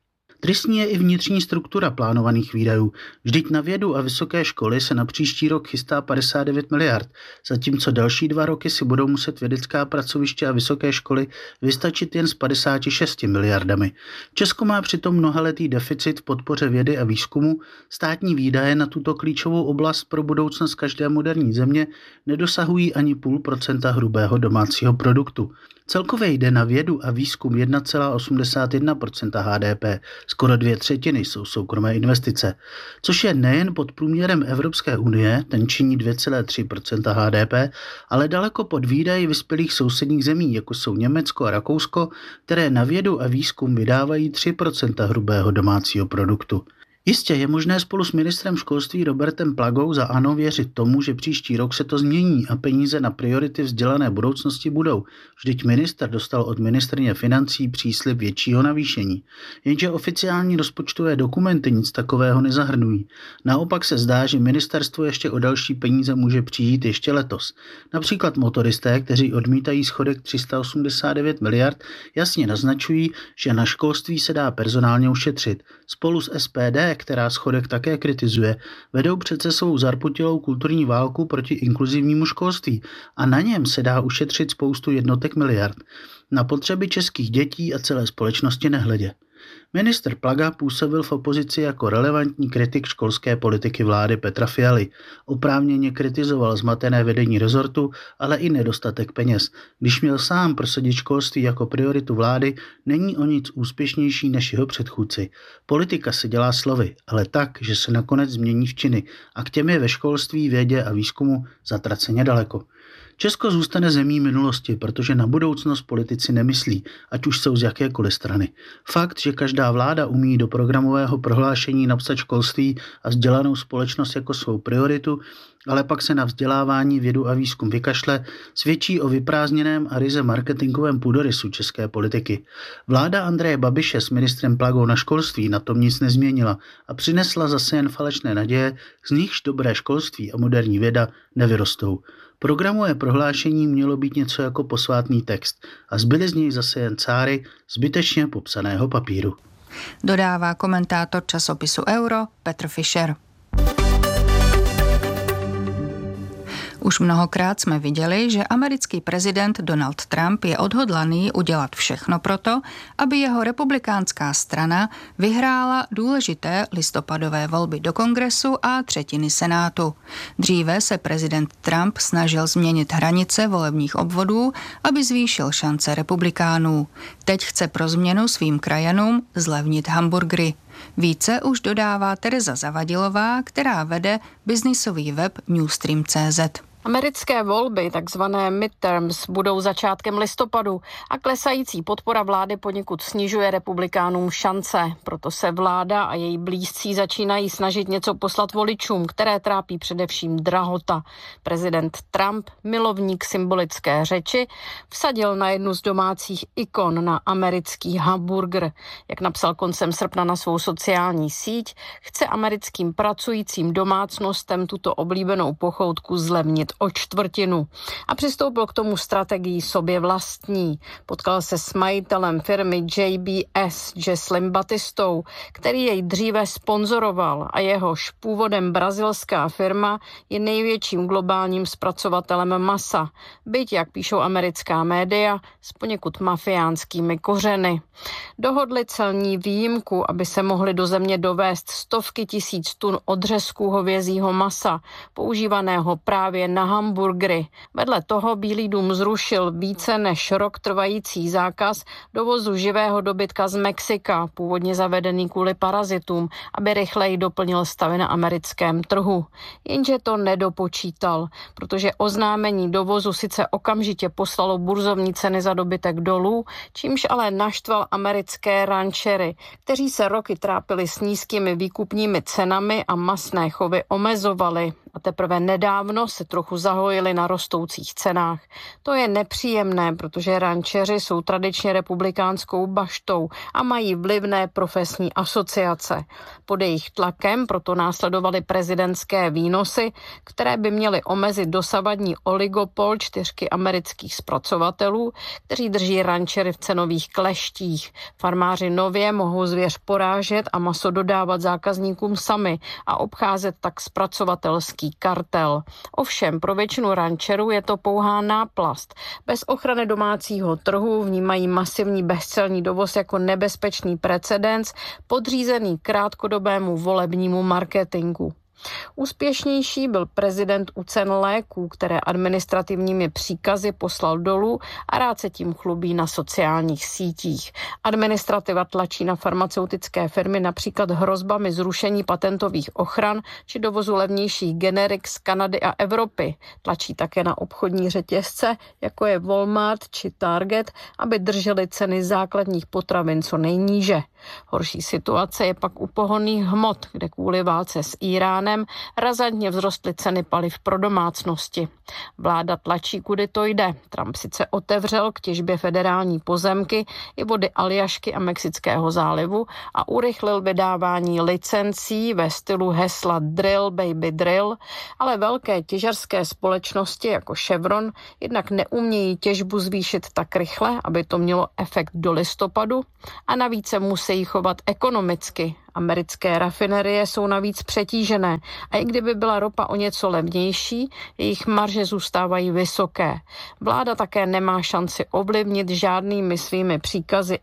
Tristní je i vnitřní struktura plánovaných výdajů. Vždyť na vědu a vysoké školy se na příští rok chystá padesát devět miliard, zatímco další dva roky si budou muset vědecká pracoviště a vysoké školy vystačit jen s padesáti šesti miliardami. Česko má přitom mnohaletý deficit v podpoře vědy a výzkumu, státní výdaje na tuto klíčovou oblast pro budoucnost každé moderní země nedosahují ani půl procenta hrubého domácího produktu. Celkově jde na vědu a výzkum jedna celá osmdesát jedna procenta H D P, skoro dvě třetiny jsou soukromé investice, což je nejen pod průměrem Evropské unie, ten činí dvě celá tři procenta H D P, ale daleko pod výdaji vyspělých sousedních zemí, jako jsou Německo a Rakousko, které na vědu a výzkum vydávají tři procenta hrubého domácího produktu. Jistě je možné spolu s ministrem školství Robertem Plagou za ANO věřit tomu, že příští rok se to změní a peníze na priority vzdělané budoucnosti budou. Vždyť ministr dostal od ministryně financí příslib většího navýšení. Jenže oficiální rozpočtové dokumenty nic takového nezahrnují. Naopak se zdá, že ministerstvo ještě o další peníze může přijít ještě letos. Například motoristé, kteří odmítají schodek tři sta osmdesát devět miliard, jasně naznačují, že na školství se dá personálně ušetřit. Spolu s S P D, která schodek také kritizuje, vedou přece svou zarputilou kulturní válku proti inkluzivnímu školství a na něm se dá ušetřit spoustu jednotek miliard. Na potřeby českých dětí a celé společnosti nehledě. Ministr Plaga působil v opozici jako relevantní kritik školské politiky vlády Petra Fialy. Oprávněně kritizoval zmatené vedení rezortu, ale i nedostatek peněz. Když měl sám prosadit školství jako prioritu vlády, není o nic úspěšnější než jeho předchůdci. Politika se dělá slovy, ale tak, že se nakonec změní v činy a k těm je ve školství, vědě a výzkumu zatraceně daleko. Česko zůstane zemí minulosti, protože na budoucnost politici nemyslí, ať už jsou z jakékoliv strany. Fakt, že každá vláda umí do programového prohlášení napsat školství a vzdělanou společnost jako svou prioritu, ale pak se na vzdělávání, vědu a výzkum vykašle, svědčí o vyprázdněném a ryze marketingovém půdorysu české politiky. Vláda Andreje Babiše s ministrem Plagou na školství na tom nic nezměnila a přinesla zase jen falešné naděje, z nichž dobré školství a moderní věda nevyrostou. Programové prohlášení mělo být něco jako posvátný text a zbyly z něj zase jen cáry zbytečně popsaného papíru. Dodává komentátor časopisu Euro Petr Fischer. Už mnohokrát jsme viděli, že americký prezident Donald Trump je odhodlaný udělat všechno proto, aby jeho republikánská strana vyhrála důležité listopadové volby do Kongresu a třetiny Senátu. Dříve se prezident Trump snažil změnit hranice volebních obvodů, aby zvýšil šance republikánů. Teď chce pro změnu svým krajanům zlevnit hamburgery. Více už dodává Tereza Zavadilová, která vede biznisový web Newstream tečka cé zet. Americké volby, takzvané midterms, budou začátkem listopadu a klesající podpora vlády poněkud snižuje republikánům šance. Proto se vláda a její blízcí začínají snažit něco poslat voličům, které trápí především drahota. Prezident Trump, milovník symbolické řeči, vsadil na jednu z domácích ikon, na americký hamburger. Jak napsal koncem srpna na svou sociální síť, chce americkým pracujícím domácnostem tuto oblíbenou pochoutku zlevnit o čtvrtinu a přistoupil k tomu strategii sobě vlastní. Potkal se s majitelem firmy J B S, Jesslym Batistou, který jej dříve sponzoroval a jehož původem brazilská firma je největším globálním zpracovatelem masa, byť, jak píšou americká média, s poněkud mafiánskými kořeny. Dohodli celní výjimku, aby se mohly do země dovést stovky tisíc tun odřezků hovězího masa, používaného právě na hamburgery. Vedle toho Bílý dům zrušil více než rok trvající zákaz dovozu živého dobytka z Mexika, původně zavedený kvůli parazitům, aby rychleji doplnil stavy na americkém trhu. Jenže to nedopočítal, protože oznámení dovozu sice okamžitě poslalo burzovní ceny za dobytek dolů, čímž ale naštval americké rančery, kteří se roky trápili s nízkými výkupními cenami a masné chovy omezovali. a teprve nedávno se trochu zahojili na rostoucích cenách. To je nepříjemné, protože rančeři jsou tradičně republikánskou baštou a mají vlivné profesní asociace. Pod jejich tlakem proto následovaly prezidentské výnosy, které by měly omezit dosavadní oligopol čtyřky amerických zpracovatelů, kteří drží rančery v cenových kleštích. Farmáři nově mohou zvěř porážet a maso dodávat zákazníkům sami a obcházet tak zpracovatelský kartel. Ovšem pro většinu rančerů je to pouhá náplast. Bez ochrany domácího trhu vnímají masivní bezcelní dovoz jako nebezpečný precedens podřízený krátkodobému volebnímu marketingu. Úspěšnější byl prezident u cen léků, které administrativními příkazy poslal dolů a rád se tím chlubí na sociálních sítích. Administrativa tlačí na farmaceutické firmy například hrozbami zrušení patentových ochran či dovozu levnějších generik z Kanady a Evropy. Tlačí také na obchodní řetězce, jako je Walmart či Target, aby držely ceny základních potravin co nejníže. Horší situace je pak u pohonných hmot, kde kvůli válce s Íránem razantně vzrostly ceny paliv pro domácnosti. Vláda tlačí, kudy to jde. Trump sice otevřel k těžbě federální pozemky i vody Aljašky a Mexického zálivu a urychlil vydávání licencí ve stylu hesla Drill Baby Drill, ale velké těžařské společnosti jako Chevron jednak neumějí těžbu zvýšit tak rychle, aby to mělo efekt do listopadu, a navíc se musí chovat ekonomicky. Americké rafinerie jsou navíc přetížené a i kdyby byla ropa o něco levnější, jejich marže zůstávají vysoké. Vláda také nemá šanci ovlivnit žádnými svými příkazy